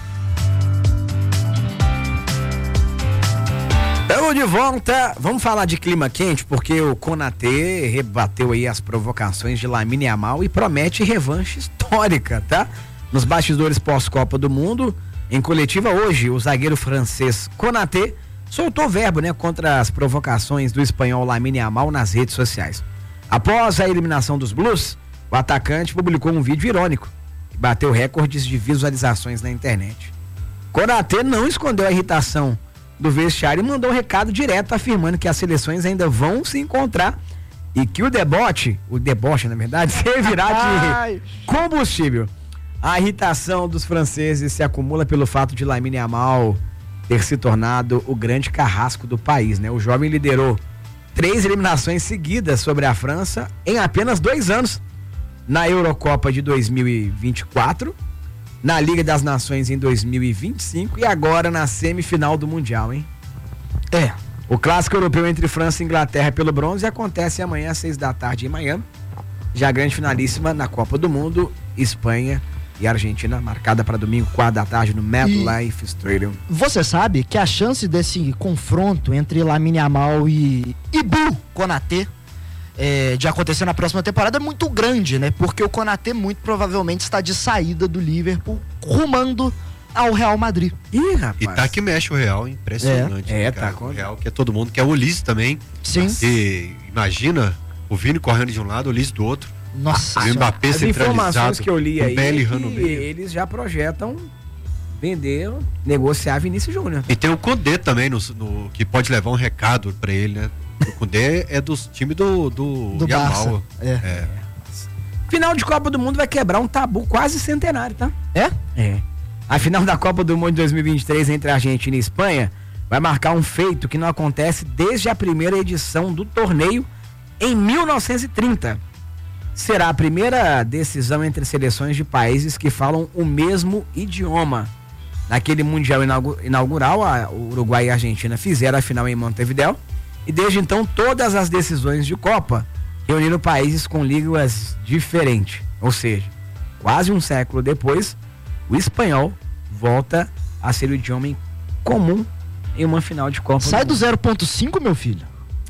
S7: Estamos de volta. Vamos falar de clima quente, porque o Konaté rebateu aí as provocações de Lamine Yamal e promete revanche histórica, tá? Nos bastidores pós-Copa do Mundo, em coletiva hoje, o zagueiro francês Konaté soltou verbo, né, contra as provocações do espanhol Lamine Yamal nas redes sociais. Após a eliminação dos Blues, o atacante publicou um vídeo irônico que bateu recordes de visualizações na internet. Konaté não escondeu a irritação do vestiário e mandou um recado direto afirmando que as seleções ainda vão se encontrar e que o deboche na verdade, servirá de combustível. A irritação dos franceses se acumula pelo fato de Lamine Yamal ter se tornado o grande carrasco do país, né? O jovem liderou 3 eliminações seguidas sobre a França em apenas 2 anos. Na Eurocopa de 2024, na Liga das Nações em 2025 e agora na semifinal do Mundial, hein? O clássico europeu entre França e Inglaterra pelo bronze acontece amanhã às 6 da tarde em Miami. Já a grande finalíssima na Copa do Mundo, Espanha e Argentina, marcada para domingo, 4 da tarde, no MetLife Stadium.
S6: Você sabe que a chance desse confronto entre Lamine Yamal e Ibu Konaté de acontecer na próxima temporada é muito grande, né? Porque o Konaté muito provavelmente está de saída do Liverpool, rumando ao Real Madrid.
S7: Ih, rapaz.
S5: E tá que mexe o Real, impressionante.
S7: Tá
S5: com o Real, que é todo mundo, que é o Ulisses também.
S6: Sim.
S5: E imagina o Vini correndo de um lado, o Ulisses do outro.
S6: Nossa,
S5: o Mbappé
S7: as informações que eu li aí
S5: é
S7: que eles já projetam vender, negociar Vinícius Júnior.
S5: E tem o Condé também, que pode levar um recado pra ele, né? O Condé é dos times do Yamal.
S7: Final de Copa do Mundo vai quebrar um tabu quase centenário, tá? A final da Copa do Mundo de 2023 entre Argentina e Espanha vai marcar um feito que não acontece desde a primeira edição do torneio em 1930. Será a primeira decisão entre seleções de países que falam o mesmo idioma. Naquele Mundial inaugural, o Uruguai e a Argentina fizeram a final em Montevideo e desde então todas as decisões de Copa reuniram países com línguas diferentes. Ou seja, quase um século depois, o espanhol volta a ser o idioma comum em uma final de Copa.
S6: Sai do 0.5, meu filho.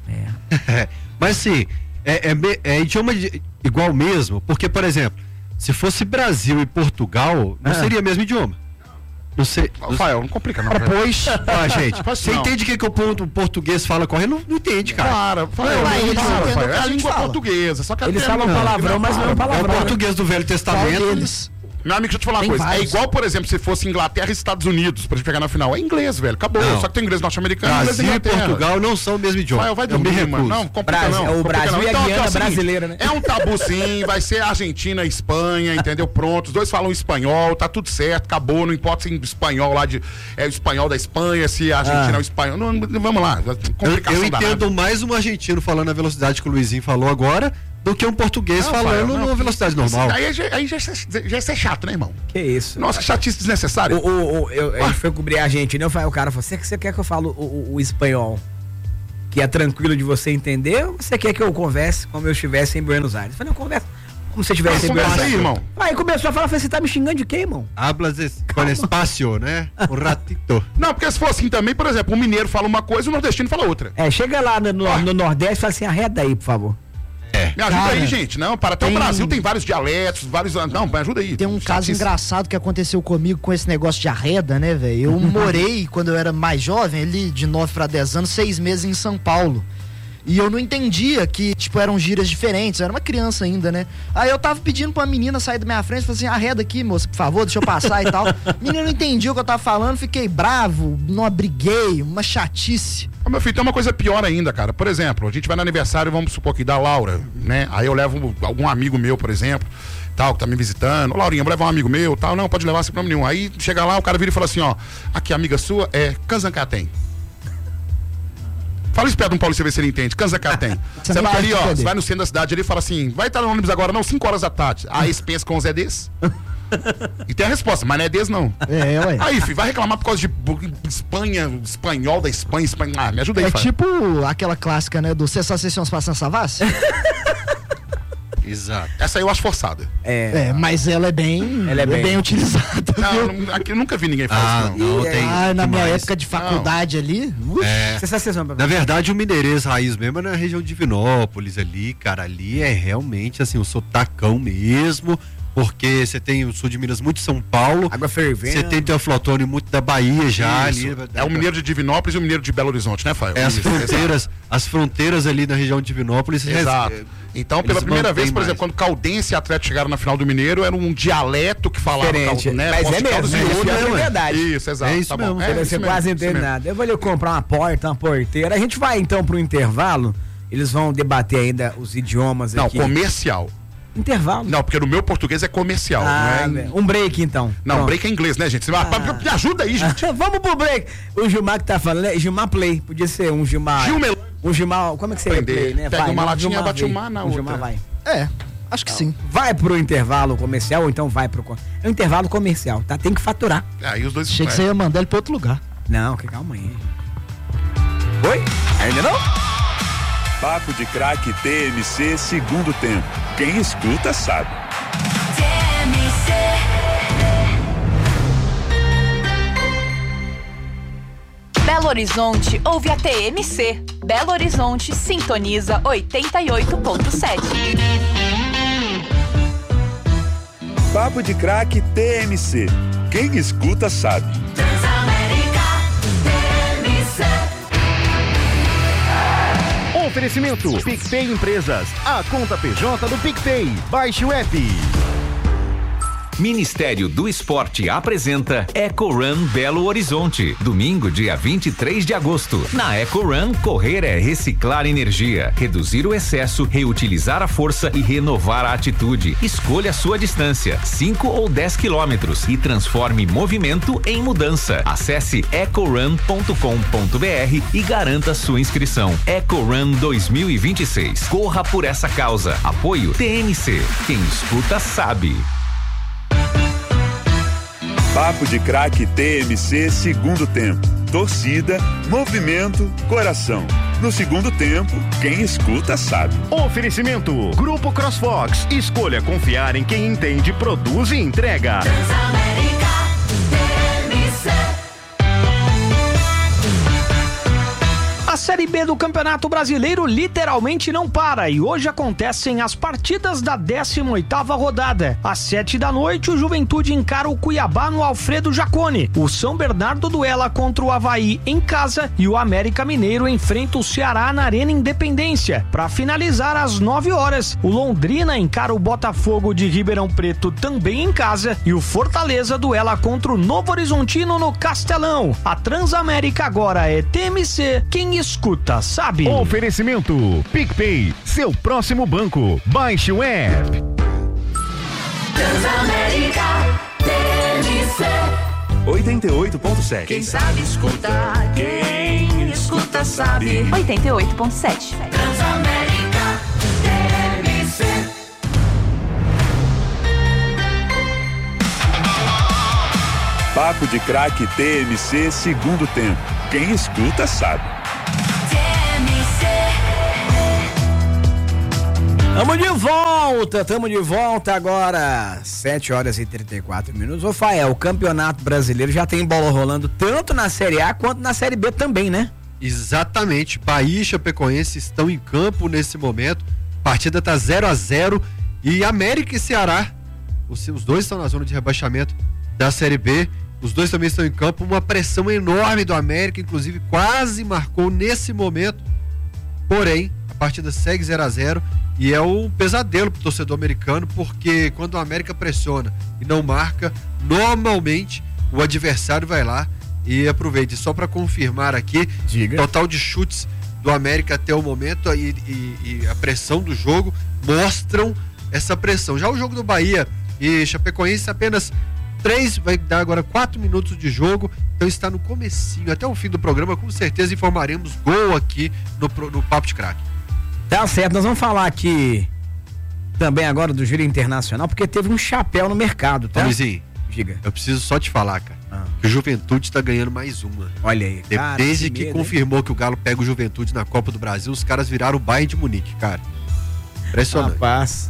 S5: Mas assim, é idioma igual mesmo, porque, por exemplo, se fosse Brasil e Portugal, não seria o mesmo idioma. Não sei.
S8: Rafael, não complica não.
S5: Pois, gente, você entende o que o português fala correndo? Não entende, cara.
S8: É a língua portuguesa, só que
S7: eles falam palavrão, mas não é palavrão.
S5: É o português do Velho Testamento.
S8: Meu amigo, deixa eu te falar uma coisa.
S6: Vários.
S8: É igual, por exemplo, se fosse Inglaterra e Estados Unidos, pra gente pegar na final. É inglês, velho. Acabou.
S5: Não.
S8: Só que tem inglês norte-americano e inglês da
S5: Brasil e
S8: Inglaterra.
S5: Portugal não são o mesmo idioma.
S8: Vai dormir, mano. Não, complica não.
S7: É o Brasil e a Guiana
S8: assim,
S7: brasileira, né?
S8: É um tabu sim, vai ser Argentina e Espanha, entendeu? Pronto, os dois falam espanhol, tá tudo certo, acabou, não importa se é espanhol lá é o espanhol da Espanha, se a Argentina é o espanhol. Não, vamos lá,
S5: Eu entendo mais um argentino falando a velocidade que o Luizinho falou agora do que um português falando numa velocidade normal.
S8: Aí já é ser chato, né, irmão?
S7: Que isso?
S8: Nossa, chatice desnecessária.
S7: Ele foi cobrir a gente, né? O cara falou, você quer que eu falo o espanhol que é tranquilo de você entender, ou você quer que eu converse como eu estivesse em Buenos Aires? Eu falei, não, conversa como se eu estivesse em Buenos Aires.
S8: Aí, irmão.
S7: Aí começou a falar, você tá me xingando de quê, irmão?
S5: Hablas com espaço, né? Um ratito.
S8: Não, porque se for assim também, por exemplo, o mineiro fala uma coisa e o nordestino fala outra.
S7: Chega lá no Nordeste e fala assim, arreda aí, por favor.
S8: Me ajuda aí, gente. Não, até o Brasil tem vários dialetos, Não, me ajuda aí.
S6: Tem um caso engraçado que aconteceu comigo com esse negócio de arreda, né, velho? Eu morei, quando eu era mais jovem, ali de 9 para 10 anos, 6 meses em São Paulo. E eu não entendia que, tipo, eram gírias diferentes. Eu era uma criança ainda, né? Aí eu tava pedindo pra uma menina sair da minha frente, falei assim, arreda aqui, moça, por favor, deixa eu passar e tal. A menina não entendia o que eu tava falando, fiquei bravo, não briguei, uma chatice.
S8: Meu filho, tem uma coisa pior ainda, cara. Por exemplo, a gente vai no aniversário, vamos supor que da Laura, né? Aí eu levo algum amigo meu, por exemplo, tal, que tá me visitando. Ô, Laurinha, vou levar um amigo meu, tal. Não, pode levar sem problema nenhum. Aí chega lá, o cara vira e fala assim, ó, aqui, amiga sua é Canzancatem. Fala isso perto de um paulista, ver se ele entende. Canzacatem. Você vai ali, ó, você vai no centro da cidade ali e fala assim, vai estar no ônibus agora não, 5 horas da tarde. Aí você pensa com os EDs. E tem a resposta, mas não é EDs não.
S6: Ué.
S8: Aí, filho, vai reclamar por causa de espanhol da Espanha. Ah, me ajuda aí,
S6: filho. Tipo aquela clássica, né, do Cessar Sessões Passando Savassi.
S8: Exato. Essa aí eu acho forçada.
S6: Mas ela é bem utilizada.
S8: Não, aqui eu nunca vi ninguém falar isso,
S6: não. Na minha época de faculdade ali.
S5: Na verdade, o mineirês raiz mesmo é na região de Divinópolis ali, cara. Ali é realmente assim, o sotacão mesmo. Porque você tem o sul de Minas, muito São Paulo.
S7: Água fervendo.
S5: Você tem Teoflotone, muito da Bahia já. Ali,
S8: é o mineiro de Divinópolis e o mineiro de Belo Horizonte, né, Fael?
S5: As fronteiras ali na região de Divinópolis.
S8: Exato. Então, pela primeira vez, por exemplo, quando Caldense e Atlético chegaram na final do Mineiro, era um dialeto que falava
S7: diferente,
S8: né?
S7: Mas é mesmo, é verdade.
S8: Isso, exato.
S5: É isso mesmo.
S7: Você quase não entende nada. Eu vou ali comprar uma porteira. A gente vai então pro intervalo. Eles vão debater ainda os idiomas aqui.
S8: Não, comercial.
S7: Intervalo.
S8: Não, porque no meu português é comercial. Não é...
S7: Um break, então.
S8: Não, pronto. Break é inglês, né, gente? Me ajuda aí, gente.
S7: Vamos pro break. O Gilmar que tá falando, né? Gilmar Play. Podia ser um Gilmar.
S8: Um
S7: Gilmar, como é que você Play, né?
S8: Pega uma latinha, bate uma na outra.
S7: Gilmar vai.
S6: Acho que sim.
S7: Vai pro intervalo comercial ou então vai pro... É um intervalo comercial, tá? Tem que faturar.
S8: Aí os dois...
S6: Achei que você ia mandar ele pra outro lugar.
S7: Não, calma aí. Oi? Ainda não?
S9: Papo de Craque TMC, segundo tempo. Quem escuta sabe. TMC.
S11: Belo Horizonte ouve a TMC. Belo Horizonte sintoniza 88.7.
S9: Papo de Craque TMC. Quem escuta sabe.
S4: Transamérica TMC.
S12: Oferecimento PicPay Empresas, a conta PJ do PicPay. Baixe o app.
S13: Ministério do Esporte apresenta EcoRun Belo Horizonte, domingo, dia 23 de agosto. Na EcoRun, correr é reciclar energia, reduzir o excesso, reutilizar a força e renovar a atitude. Escolha a sua distância, 5 ou 10 quilômetros, e transforme movimento em mudança. Acesse ecorun.com.br e garanta sua inscrição. EcoRun 2026. Corra por essa causa. Apoio TMC. Quem escuta sabe.
S9: Papo de Craque TMC, segundo tempo. Torcida, movimento, coração. No segundo tempo, quem escuta sabe.
S12: Oferecimento Grupo CrossFox. Escolha confiar em quem entende, produz e entrega.
S4: Transamérica TMC.
S14: A Série B do Campeonato Brasileiro literalmente não para e hoje acontecem as partidas da 18ª rodada. Às 7h, o Juventude encara o Cuiabá no Alfredo Jaconi. O São Bernardo duela contra o Avaí em casa e o América Mineiro enfrenta o Ceará na Arena Independência. Para finalizar, às 9h, o Londrina encara o Botafogo de Ribeirão Preto também em casa e o Fortaleza duela contra o Novo Horizontino no Castelão. A Transamérica agora é TMC. Quem escuta sabe.
S12: Oferecimento PicPay, seu próximo banco. Baixe o app.
S4: Transamérica TMC.
S9: 88.7.
S4: Quem sabe escutar, quem escuta sabe.
S11: 88.7.
S4: Transamérica TMC.
S9: Papo de Craque TMC segundo tempo. Quem escuta sabe.
S7: Tamo de volta agora, 7h34. Ô Fael, o Campeonato Brasileiro já tem bola rolando tanto na Série A quanto na Série B também, né?
S5: Exatamente, Bahia e Chapecoense estão em campo nesse momento, a partida tá 0-0 e América e Ceará, os dois estão na zona de rebaixamento da Série B, os dois também estão em campo, uma pressão enorme do América, inclusive quase marcou nesse momento, porém, a partida segue 0-0 e é um pesadelo pro torcedor americano, porque quando o América pressiona e não marca, normalmente o adversário vai lá e aproveite. Só para confirmar aqui, total de chutes do América até o momento e a pressão do jogo mostram essa pressão. Já o jogo do Bahia e Chapecoense, apenas 3, vai dar agora 4 minutos de jogo, então está no comecinho, até o fim do programa, com certeza informaremos gol aqui no Papo de Craque.
S7: Tá certo, nós vamos falar aqui também agora do Giro Internacional, porque teve um chapéu no mercado, tá?
S5: Luizinho,
S7: diga.
S5: Eu preciso só te falar, cara, que o Juventude tá ganhando mais uma.
S7: Olha aí, cara.
S5: Desde que confirmou que o Galo pega o Juventude na Copa do Brasil, os caras viraram o Bayern de Munique, cara. Impressionante.
S7: Rapaz.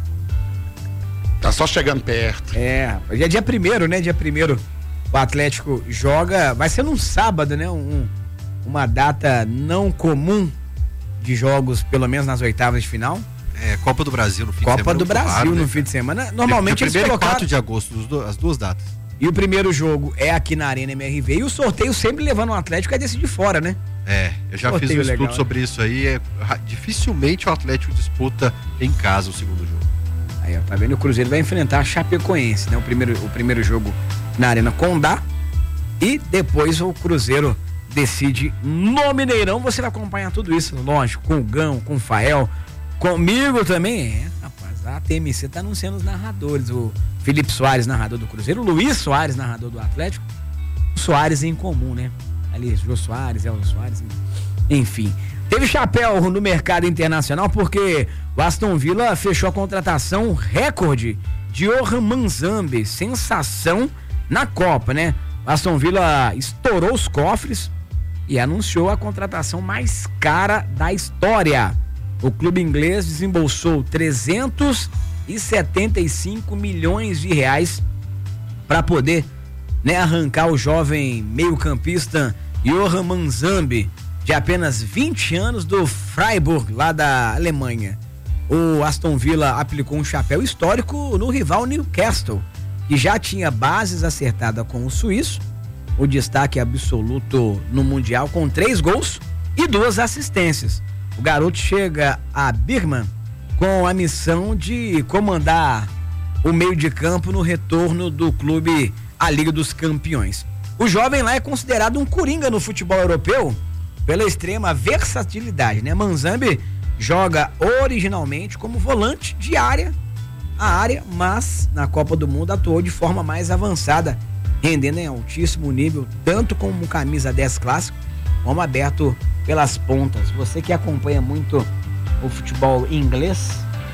S8: Tá só chegando perto.
S7: É, hoje é dia 1º, né? Dia 1º o Atlético joga, vai ser num sábado, né? Uma data não comum de jogos, pelo menos nas oitavas de final.
S5: É, Copa do Brasil no fim de semana.
S7: Copa do Brasil no fim de semana. Normalmente eles colocaram...
S5: 4 de agosto, as duas datas.
S7: E o primeiro jogo é aqui na Arena MRV. E o sorteio sempre levando o Atlético a decidir fora, né?
S5: É, eu já fiz um estudo sobre isso aí. Dificilmente o Atlético disputa em casa o segundo jogo.
S7: Aí, ó, tá vendo? O Cruzeiro vai enfrentar a Chapecoense, né? O primeiro jogo na Arena Condá. E depois o Cruzeiro decide no Mineirão. Você vai acompanhar tudo isso, lógico, com o Gão, com o Fael, comigo também. Rapaz, a TMC tá anunciando os narradores. O Felipe Soares, narrador do Cruzeiro, o Luiz Soares, narrador do Atlético. O Soares em comum, né? Ali, Jô Soares, Elton Soares, enfim. Teve chapéu no mercado internacional porque o Aston Villa fechou a contratação recorde de Orhan Manzambi, sensação na Copa, né? O Aston Villa estourou os cofres e anunciou a contratação mais cara da história. O clube inglês desembolsou 375 milhões de reais para poder, né, arrancar o jovem meio-campista Orhan Manzambi, de apenas 20 anos, do Freiburg, lá da Alemanha. O Aston Villa aplicou um chapéu histórico no rival Newcastle, que já tinha bases acertadas com o suíço, o destaque absoluto no Mundial, com 3 gols e 2 assistências. O garoto chega a Birmingham com a missão de comandar o meio de campo no retorno do clube à Liga dos Campeões. O jovem lá é considerado um coringa no futebol europeu pela extrema versatilidade, né? Manzambi joga originalmente como volante de área a área, mas na Copa do Mundo atuou de forma mais avançada, rendendo em altíssimo nível, tanto como camisa 10 clássico, como aberto pelas pontas. Você que acompanha muito o futebol inglês,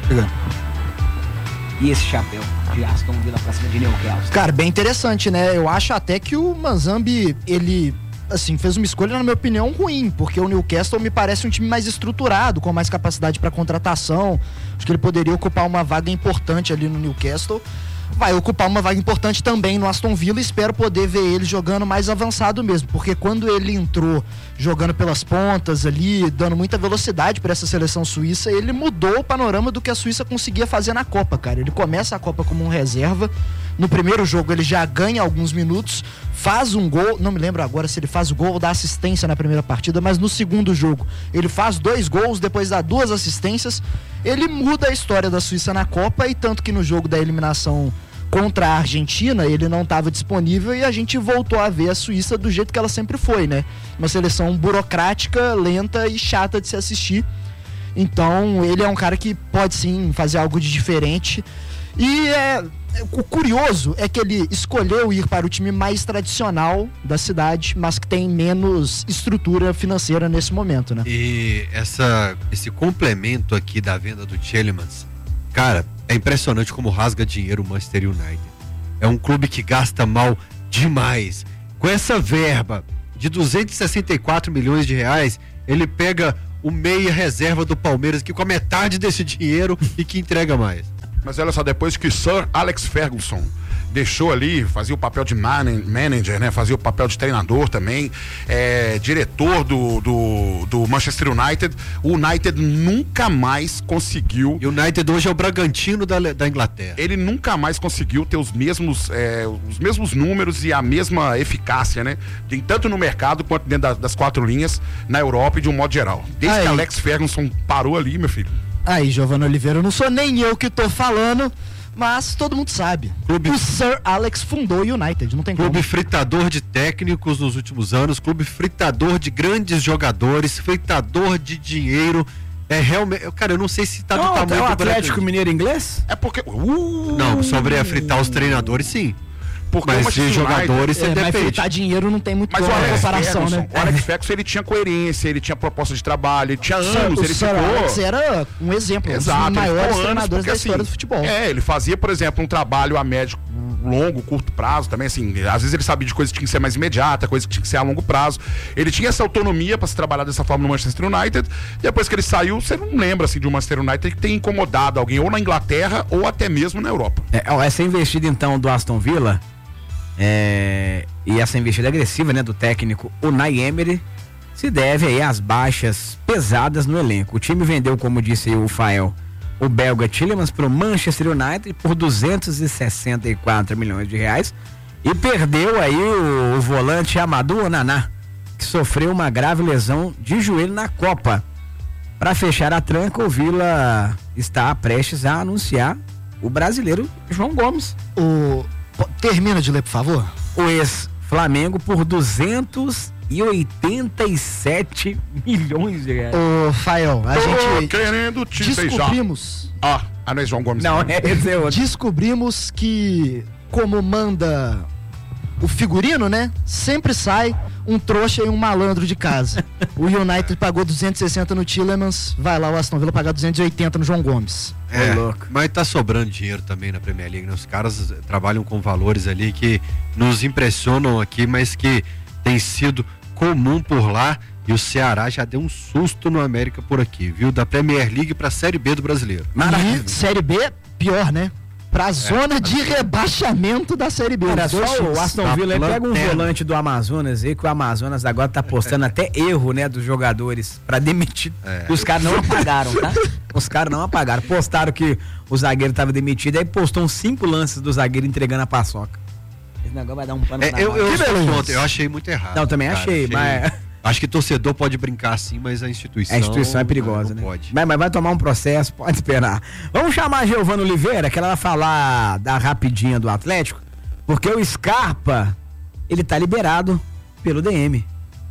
S7: e esse chapéu de Aston Villa pra cima de Newcastle?
S6: Cara, bem interessante, né? Eu acho até que o Manzambi, ele, assim, fez uma escolha, na minha opinião, ruim, porque o Newcastle me parece um time mais estruturado, com mais capacidade para contratação. Acho que ele poderia ocupar uma vaga importante ali no Newcastle. Vai ocupar uma vaga importante também no Aston Villa, e espero poder ver ele jogando mais avançado mesmo, porque quando ele entrou jogando pelas pontas ali, dando muita velocidade para essa seleção suíça, ele mudou o panorama do que a Suíça conseguia fazer na Copa, cara. Ele começa a Copa como um reserva, no primeiro jogo ele já ganha alguns minutos, faz um gol, não me lembro agora se ele faz o gol ou dá assistência na primeira partida, mas no segundo jogo ele faz 2 gols, depois dá 2 assistências, ele muda a história da Suíça na Copa, e tanto que no jogo da eliminação contra a Argentina ele não estava disponível e a gente voltou a ver a Suíça do jeito que ela sempre foi, né? Uma seleção burocrática, lenta e chata de se assistir. Então ele é um cara que pode sim fazer algo de diferente. E o curioso é que ele escolheu ir para o time mais tradicional da cidade, mas que tem menos estrutura financeira nesse momento, né?
S5: E esse complemento aqui da venda do Tielemans, cara, é impressionante como rasga dinheiro o Manchester United. É um clube que gasta mal demais. com essa verba de 264 milhões de reais, ele pega o meia reserva do Palmeiras, que com a metade desse dinheiro e que entrega mais.
S8: Mas olha só, depois que Sir Alex Ferguson deixou ali, fazia o papel de manager, né? Fazia o papel de treinador também, diretor do Manchester United. O United nunca mais conseguiu.
S5: E o United hoje é o Bragantino da Inglaterra.
S8: Ele nunca mais conseguiu ter os mesmos números e a mesma eficácia, né? Tanto no mercado quanto dentro das quatro linhas, na Europa e de um modo geral. Desde que Alex Ferguson parou ali, meu filho.
S6: Aí, Giovanna Oliveira, não sou nem eu que tô falando, mas todo mundo sabe. O Sir Alex fundou o United, não tem como.
S5: Clube fritador de técnicos nos últimos anos, clube fritador de grandes jogadores, fritador de dinheiro. É realmente, cara, eu não sei se tá do tamanho do
S7: Atlético Mineiro inglês?
S8: É porque...
S5: Não, sobre fritar os treinadores, sim. Mas de jogadores você depende.
S6: Mas fritar dinheiro não tem muito comparação, né?
S8: O Alex Ferguson, ele tinha coerência, ele tinha proposta de trabalho, ele tinha anos, ele ficou...
S6: Alex era um exemplo, um dos maiores treinadores da história do futebol.
S8: Ele fazia, por exemplo, um trabalho a médio, longo, curto prazo também, assim, às vezes ele sabia de coisas que tinha que ser mais imediata, coisas que tinha que ser a longo prazo. Ele tinha essa autonomia para se trabalhar dessa forma no Manchester United. Depois que ele saiu, você não lembra, assim, de um Manchester United que tenha incomodado alguém ou na Inglaterra ou até mesmo na Europa.
S7: Essa investida, então, do Aston Villa... e essa investida agressiva, né, do técnico Unai Emery se deve aí às baixas pesadas no elenco. O time vendeu, como disse aí o Fael, o belga Tielemans para o Manchester United por 264 milhões de reais e perdeu aí o volante Amadou Onana, que sofreu uma grave lesão de joelho na Copa. Para fechar a tranca, o Villa está prestes a anunciar o brasileiro João Gomes.
S6: Termina de ler, por favor.
S7: O ex-Flamengo por 287 milhões de reais.
S6: Ô, Fael, a gente
S8: querendo te
S6: descobrimos.
S8: Não é João Gomes.
S7: Não, esse é outro.
S6: Descobrimos que, como manda o figurino, né? Sempre sai um trouxa e um malandro de casa. O United pagou 260 no Tielemans, vai lá o Aston Villa pagar 280 no João Gomes.
S5: Louco. Mas tá sobrando dinheiro também na Premier League, né? Os caras trabalham com valores ali que nos impressionam aqui, mas que tem sido comum por lá. E o Ceará já deu um susto no América por aqui, viu? Da Premier League pra Série B do Brasileiro.
S6: E Série B, pior, né? Pra zona de rebaixamento da Série B.
S7: Era só o Aston Villa pega um volante do Amazonas aí, que o Amazonas agora tá postando até erro, né, dos jogadores pra demitir. Os caras não apagaram, tá? Os caras não apagaram. Postaram que o zagueiro tava demitido, aí postou uns 5 lances do zagueiro entregando a paçoca. Esse negócio vai dar um pano na
S5: eu achei muito errado.
S7: Não, também achei, mas...
S5: Acho que torcedor pode brincar sim, mas a instituição
S7: é perigosa, né?
S5: Pode.
S7: Mas vai tomar um processo, pode esperar. Vamos chamar a Giovanna Oliveira, que ela vai falar da rapidinha do Atlético, porque o Scarpa, ele tá liberado pelo DM.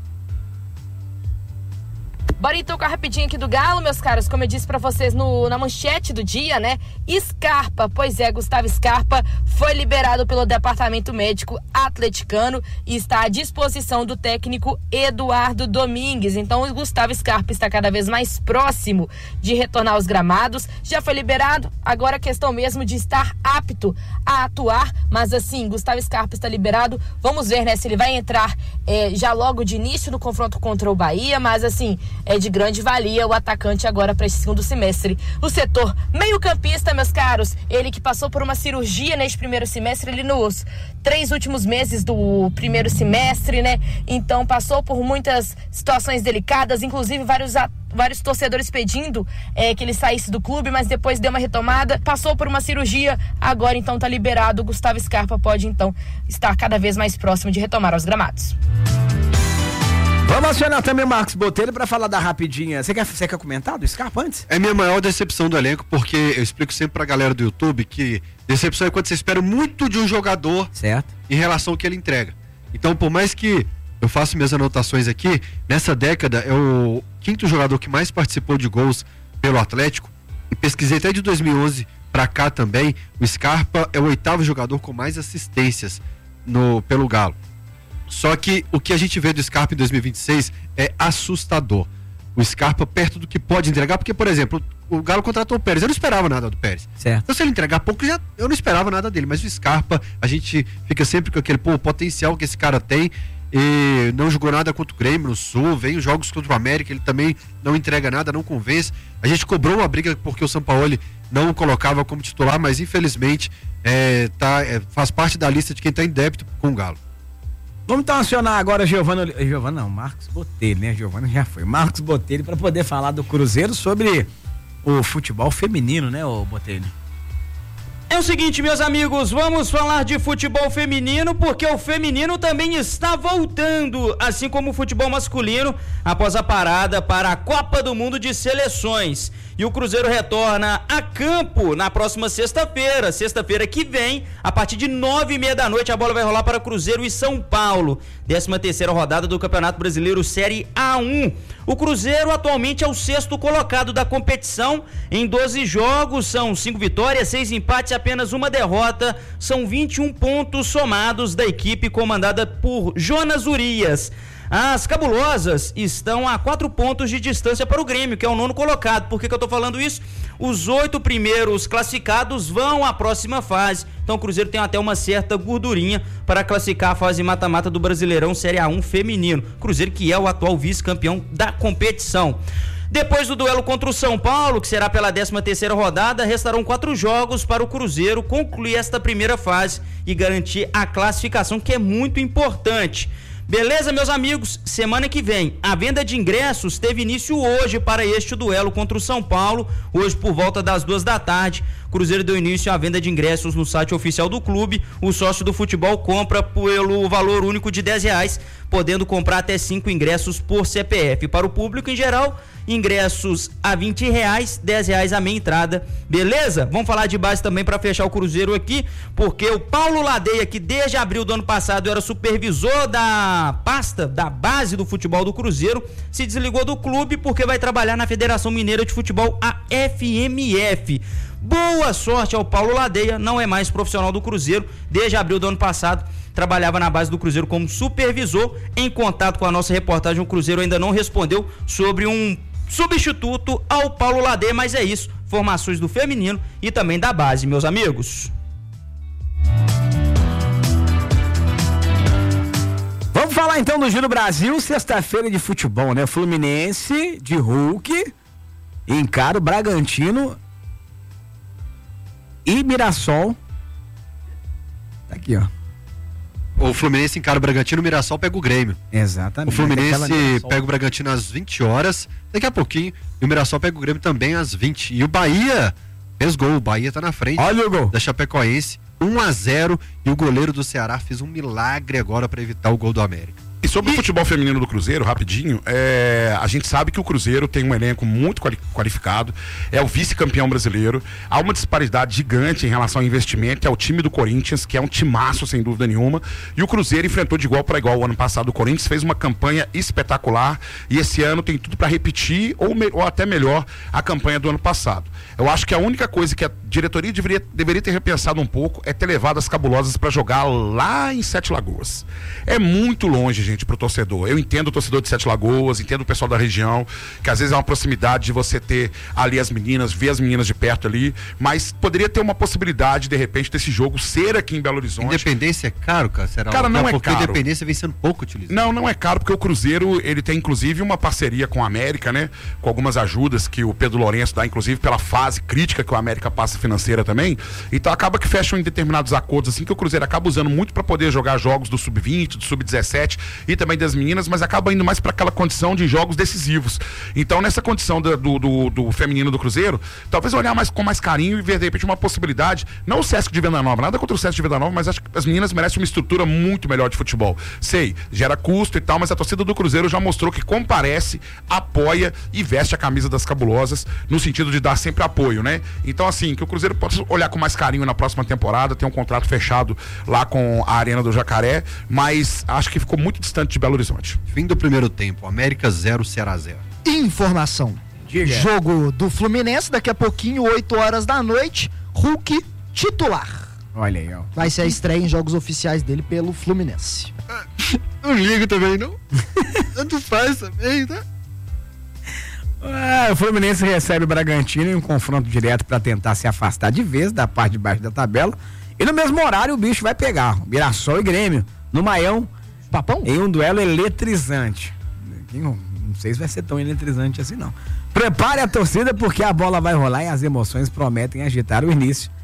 S1: Bora então com a rapidinha aqui do Galo, meus caros, como eu disse pra vocês na manchete do dia, né? Scarpa, Gustavo Scarpa foi liberado pelo departamento médico atleticano e está à disposição do técnico Eduardo Domingues. Então o Gustavo Scarpa está cada vez mais próximo de retornar aos gramados, já foi liberado, agora a questão mesmo de estar apto a atuar, mas assim, Gustavo Scarpa está liberado, vamos ver, né, se ele vai entrar já logo de início no confronto contra o Bahia, mas assim, é de grande valia o atacante agora para esse segundo semestre. O setor meio-campista, meus caros, ele que passou por uma cirurgia neste primeiro semestre, ele nos 3 últimos meses do primeiro semestre, né? Então passou por muitas situações delicadas, inclusive vários torcedores pedindo que ele saísse do clube, mas depois deu uma retomada, passou por uma cirurgia, agora então tá liberado. O Gustavo Scarpa pode então estar cada vez mais próximo de retomar aos gramados.
S7: Vamos acionar também o Marcos Botelho para falar da rapidinha. Você quer comentar do Scarpa antes?
S5: É minha maior decepção do elenco, porque eu explico sempre pra galera do YouTube que decepção é quando você espera muito de um jogador,
S7: certo,
S5: em relação ao que ele entrega. Então, por mais que eu faça minhas anotações aqui, nessa década é o 5º jogador que mais participou de gols pelo Atlético, e pesquisei até de 2011 pra cá também, o Scarpa é o 8º jogador com mais assistências pelo Galo. Só que o que a gente vê do Scarpa em 2026 é assustador. O Scarpa perto do que pode entregar, porque, por exemplo, o Galo contratou o Pérez. Eu não esperava nada do Pérez.
S7: Certo.
S5: Então, se ele entregar pouco, eu não esperava nada dele. Mas o Scarpa, a gente fica sempre com aquele potencial que esse cara tem. E não jogou nada contra o Grêmio no Sul, vem os jogos contra o América, ele também não entrega nada, não convence. A gente cobrou uma briga porque o Sampaoli não o colocava como titular, mas infelizmente faz parte da lista de quem está em débito com o Galo.
S7: Vamos então acionar agora Marcos Botelho, né? Giovana já foi. Marcos Botelho para poder falar do Cruzeiro sobre o futebol feminino, né, ô Botelho?
S15: É o seguinte, meus amigos, vamos falar de futebol feminino, porque o feminino também está voltando, assim como o futebol masculino, após a parada para a Copa do Mundo de Seleções. E o Cruzeiro retorna a campo na próxima sexta-feira que vem, a partir de 9h30 da noite, a bola vai rolar para Cruzeiro e São Paulo. 13ª rodada do Campeonato Brasileiro Série A1. O Cruzeiro atualmente é o 6º colocado da competição. Em 12 jogos, são 5 vitórias, 6 empates e apenas uma derrota. São 21 pontos somados da equipe comandada por Jonas Urias. As cabulosas estão a 4 pontos de distância para o Grêmio, que é o 9º colocado. Por que eu tô falando isso? Os 8 primeiros classificados vão à próxima fase. Então o Cruzeiro tem até uma certa gordurinha para classificar a fase mata-mata do Brasileirão Série A1 feminino. Cruzeiro que é o atual vice-campeão da competição. Depois do duelo contra o São Paulo, que será pela 13ª rodada, restarão 4 jogos para o Cruzeiro concluir esta primeira fase e garantir a classificação, que é muito importante. Beleza, meus amigos? Semana que vem, a venda de ingressos teve início hoje para este duelo contra o São Paulo, hoje por volta das 14h. Cruzeiro deu início à venda de ingressos no site oficial do clube. O sócio do futebol compra pelo valor único de R$10, podendo comprar até 5 ingressos por CPF. Para o público em geral, ingressos a R$20, R$10 a meia entrada. Beleza? Vamos falar de base também para fechar o Cruzeiro aqui, porque o Paulo Ladeia, que desde abril do ano passado era supervisor da pasta da base do futebol do Cruzeiro, se desligou do clube porque vai trabalhar na Federação Mineira de Futebol, a FMF. Boa sorte ao Paulo Ladeia, não é mais profissional do Cruzeiro, desde abril do ano passado trabalhava na base do Cruzeiro como supervisor. Em contato com a nossa reportagem, o Cruzeiro ainda não respondeu sobre um substituto ao Paulo Ladeia, mas é isso, formações do feminino e também da base, meus amigos.
S7: Vamos falar então do Giro Brasil, sexta-feira de futebol, né? Fluminense de Hulk encara o Bragantino e Mirassol. Tá aqui, ó.
S5: O Fluminense encara o Bragantino, o Mirassol pega o Grêmio.
S7: Exatamente.
S5: O Fluminense pega o Bragantino às 20 horas, daqui a pouquinho, e o Mirassol pega o Grêmio também às 20. E o Bahia fez gol, o Bahia tá na frente.
S7: Olha o gol
S5: da Chapecoense, 1-0, e o goleiro do Ceará fez um milagre agora para evitar o gol do América.
S8: E sobre o futebol feminino do Cruzeiro, rapidinho, a gente sabe que o Cruzeiro tem um elenco muito qualificado, é o vice-campeão brasileiro, há uma disparidade gigante em relação ao investimento, é o time do Corinthians, que é um timaço sem dúvida nenhuma, e o Cruzeiro enfrentou de igual para igual o ano passado. O Corinthians fez uma campanha espetacular e esse ano tem tudo para repetir ou até melhor a campanha do ano passado. Eu acho que a única coisa que a diretoria deveria ter repensado um pouco é ter levado as cabulosas para jogar lá em Sete Lagoas. É muito longe, gente, pro torcedor. Eu entendo o torcedor de Sete Lagoas, entendo o pessoal da região, que às vezes é uma proximidade de você ter ali as meninas, ver as meninas de perto ali, mas poderia ter uma possibilidade, de repente, desse jogo ser aqui em Belo Horizonte.
S5: Independência é caro, cara? Será?
S8: Cara, não é
S5: porque
S8: caro.
S5: Porque Independência vem sendo pouco utilizado.
S8: Não é caro, porque o Cruzeiro, ele tem inclusive uma parceria com a América, né? Com algumas ajudas que o Pedro Lourenço dá, inclusive pela fase crítica que o América passa financeira também. Então acaba que fecham em determinados acordos, assim, que o Cruzeiro acaba usando muito para poder jogar jogos do Sub-20, do Sub-17 e também das meninas, mas acaba indo mais para aquela condição de jogos decisivos. Então, nessa condição do feminino do Cruzeiro, talvez olhar com mais carinho e ver, de repente, uma possibilidade, não o Sesc de Venda Nova, nada contra o Sesc de Venda Nova, mas acho que as meninas merecem uma estrutura muito melhor de futebol. Sei, gera custo e tal, mas a torcida do Cruzeiro já mostrou que comparece, apoia e veste a camisa das cabulosas, no sentido de dar sempre apoio, né? Então, assim, que o Cruzeiro possa olhar com mais carinho na próxima temporada, tem um contrato fechado lá com a Arena do Jacaré, mas acho que ficou muito distante de Belo Horizonte.
S5: Fim do primeiro tempo, América 0, Ceará 0.
S6: Informação. Jogo do Fluminense, daqui a pouquinho, 8 horas da noite, Hulk titular.
S7: Olha aí, ó.
S6: Vai ser a estreia em jogos oficiais dele pelo Fluminense.
S5: Não ligo também, não? Tanto faz também, né?
S7: O Fluminense recebe o Bragantino em um confronto direto para tentar se afastar de vez da parte de baixo da tabela. E no mesmo horário o bicho vai pegar Mirassol e Grêmio no Maião,
S6: Papão?
S7: Em um duelo eletrizante. Não sei se vai ser tão eletrizante assim não. Prepare a torcida porque a bola vai rolar e as emoções prometem agitar o início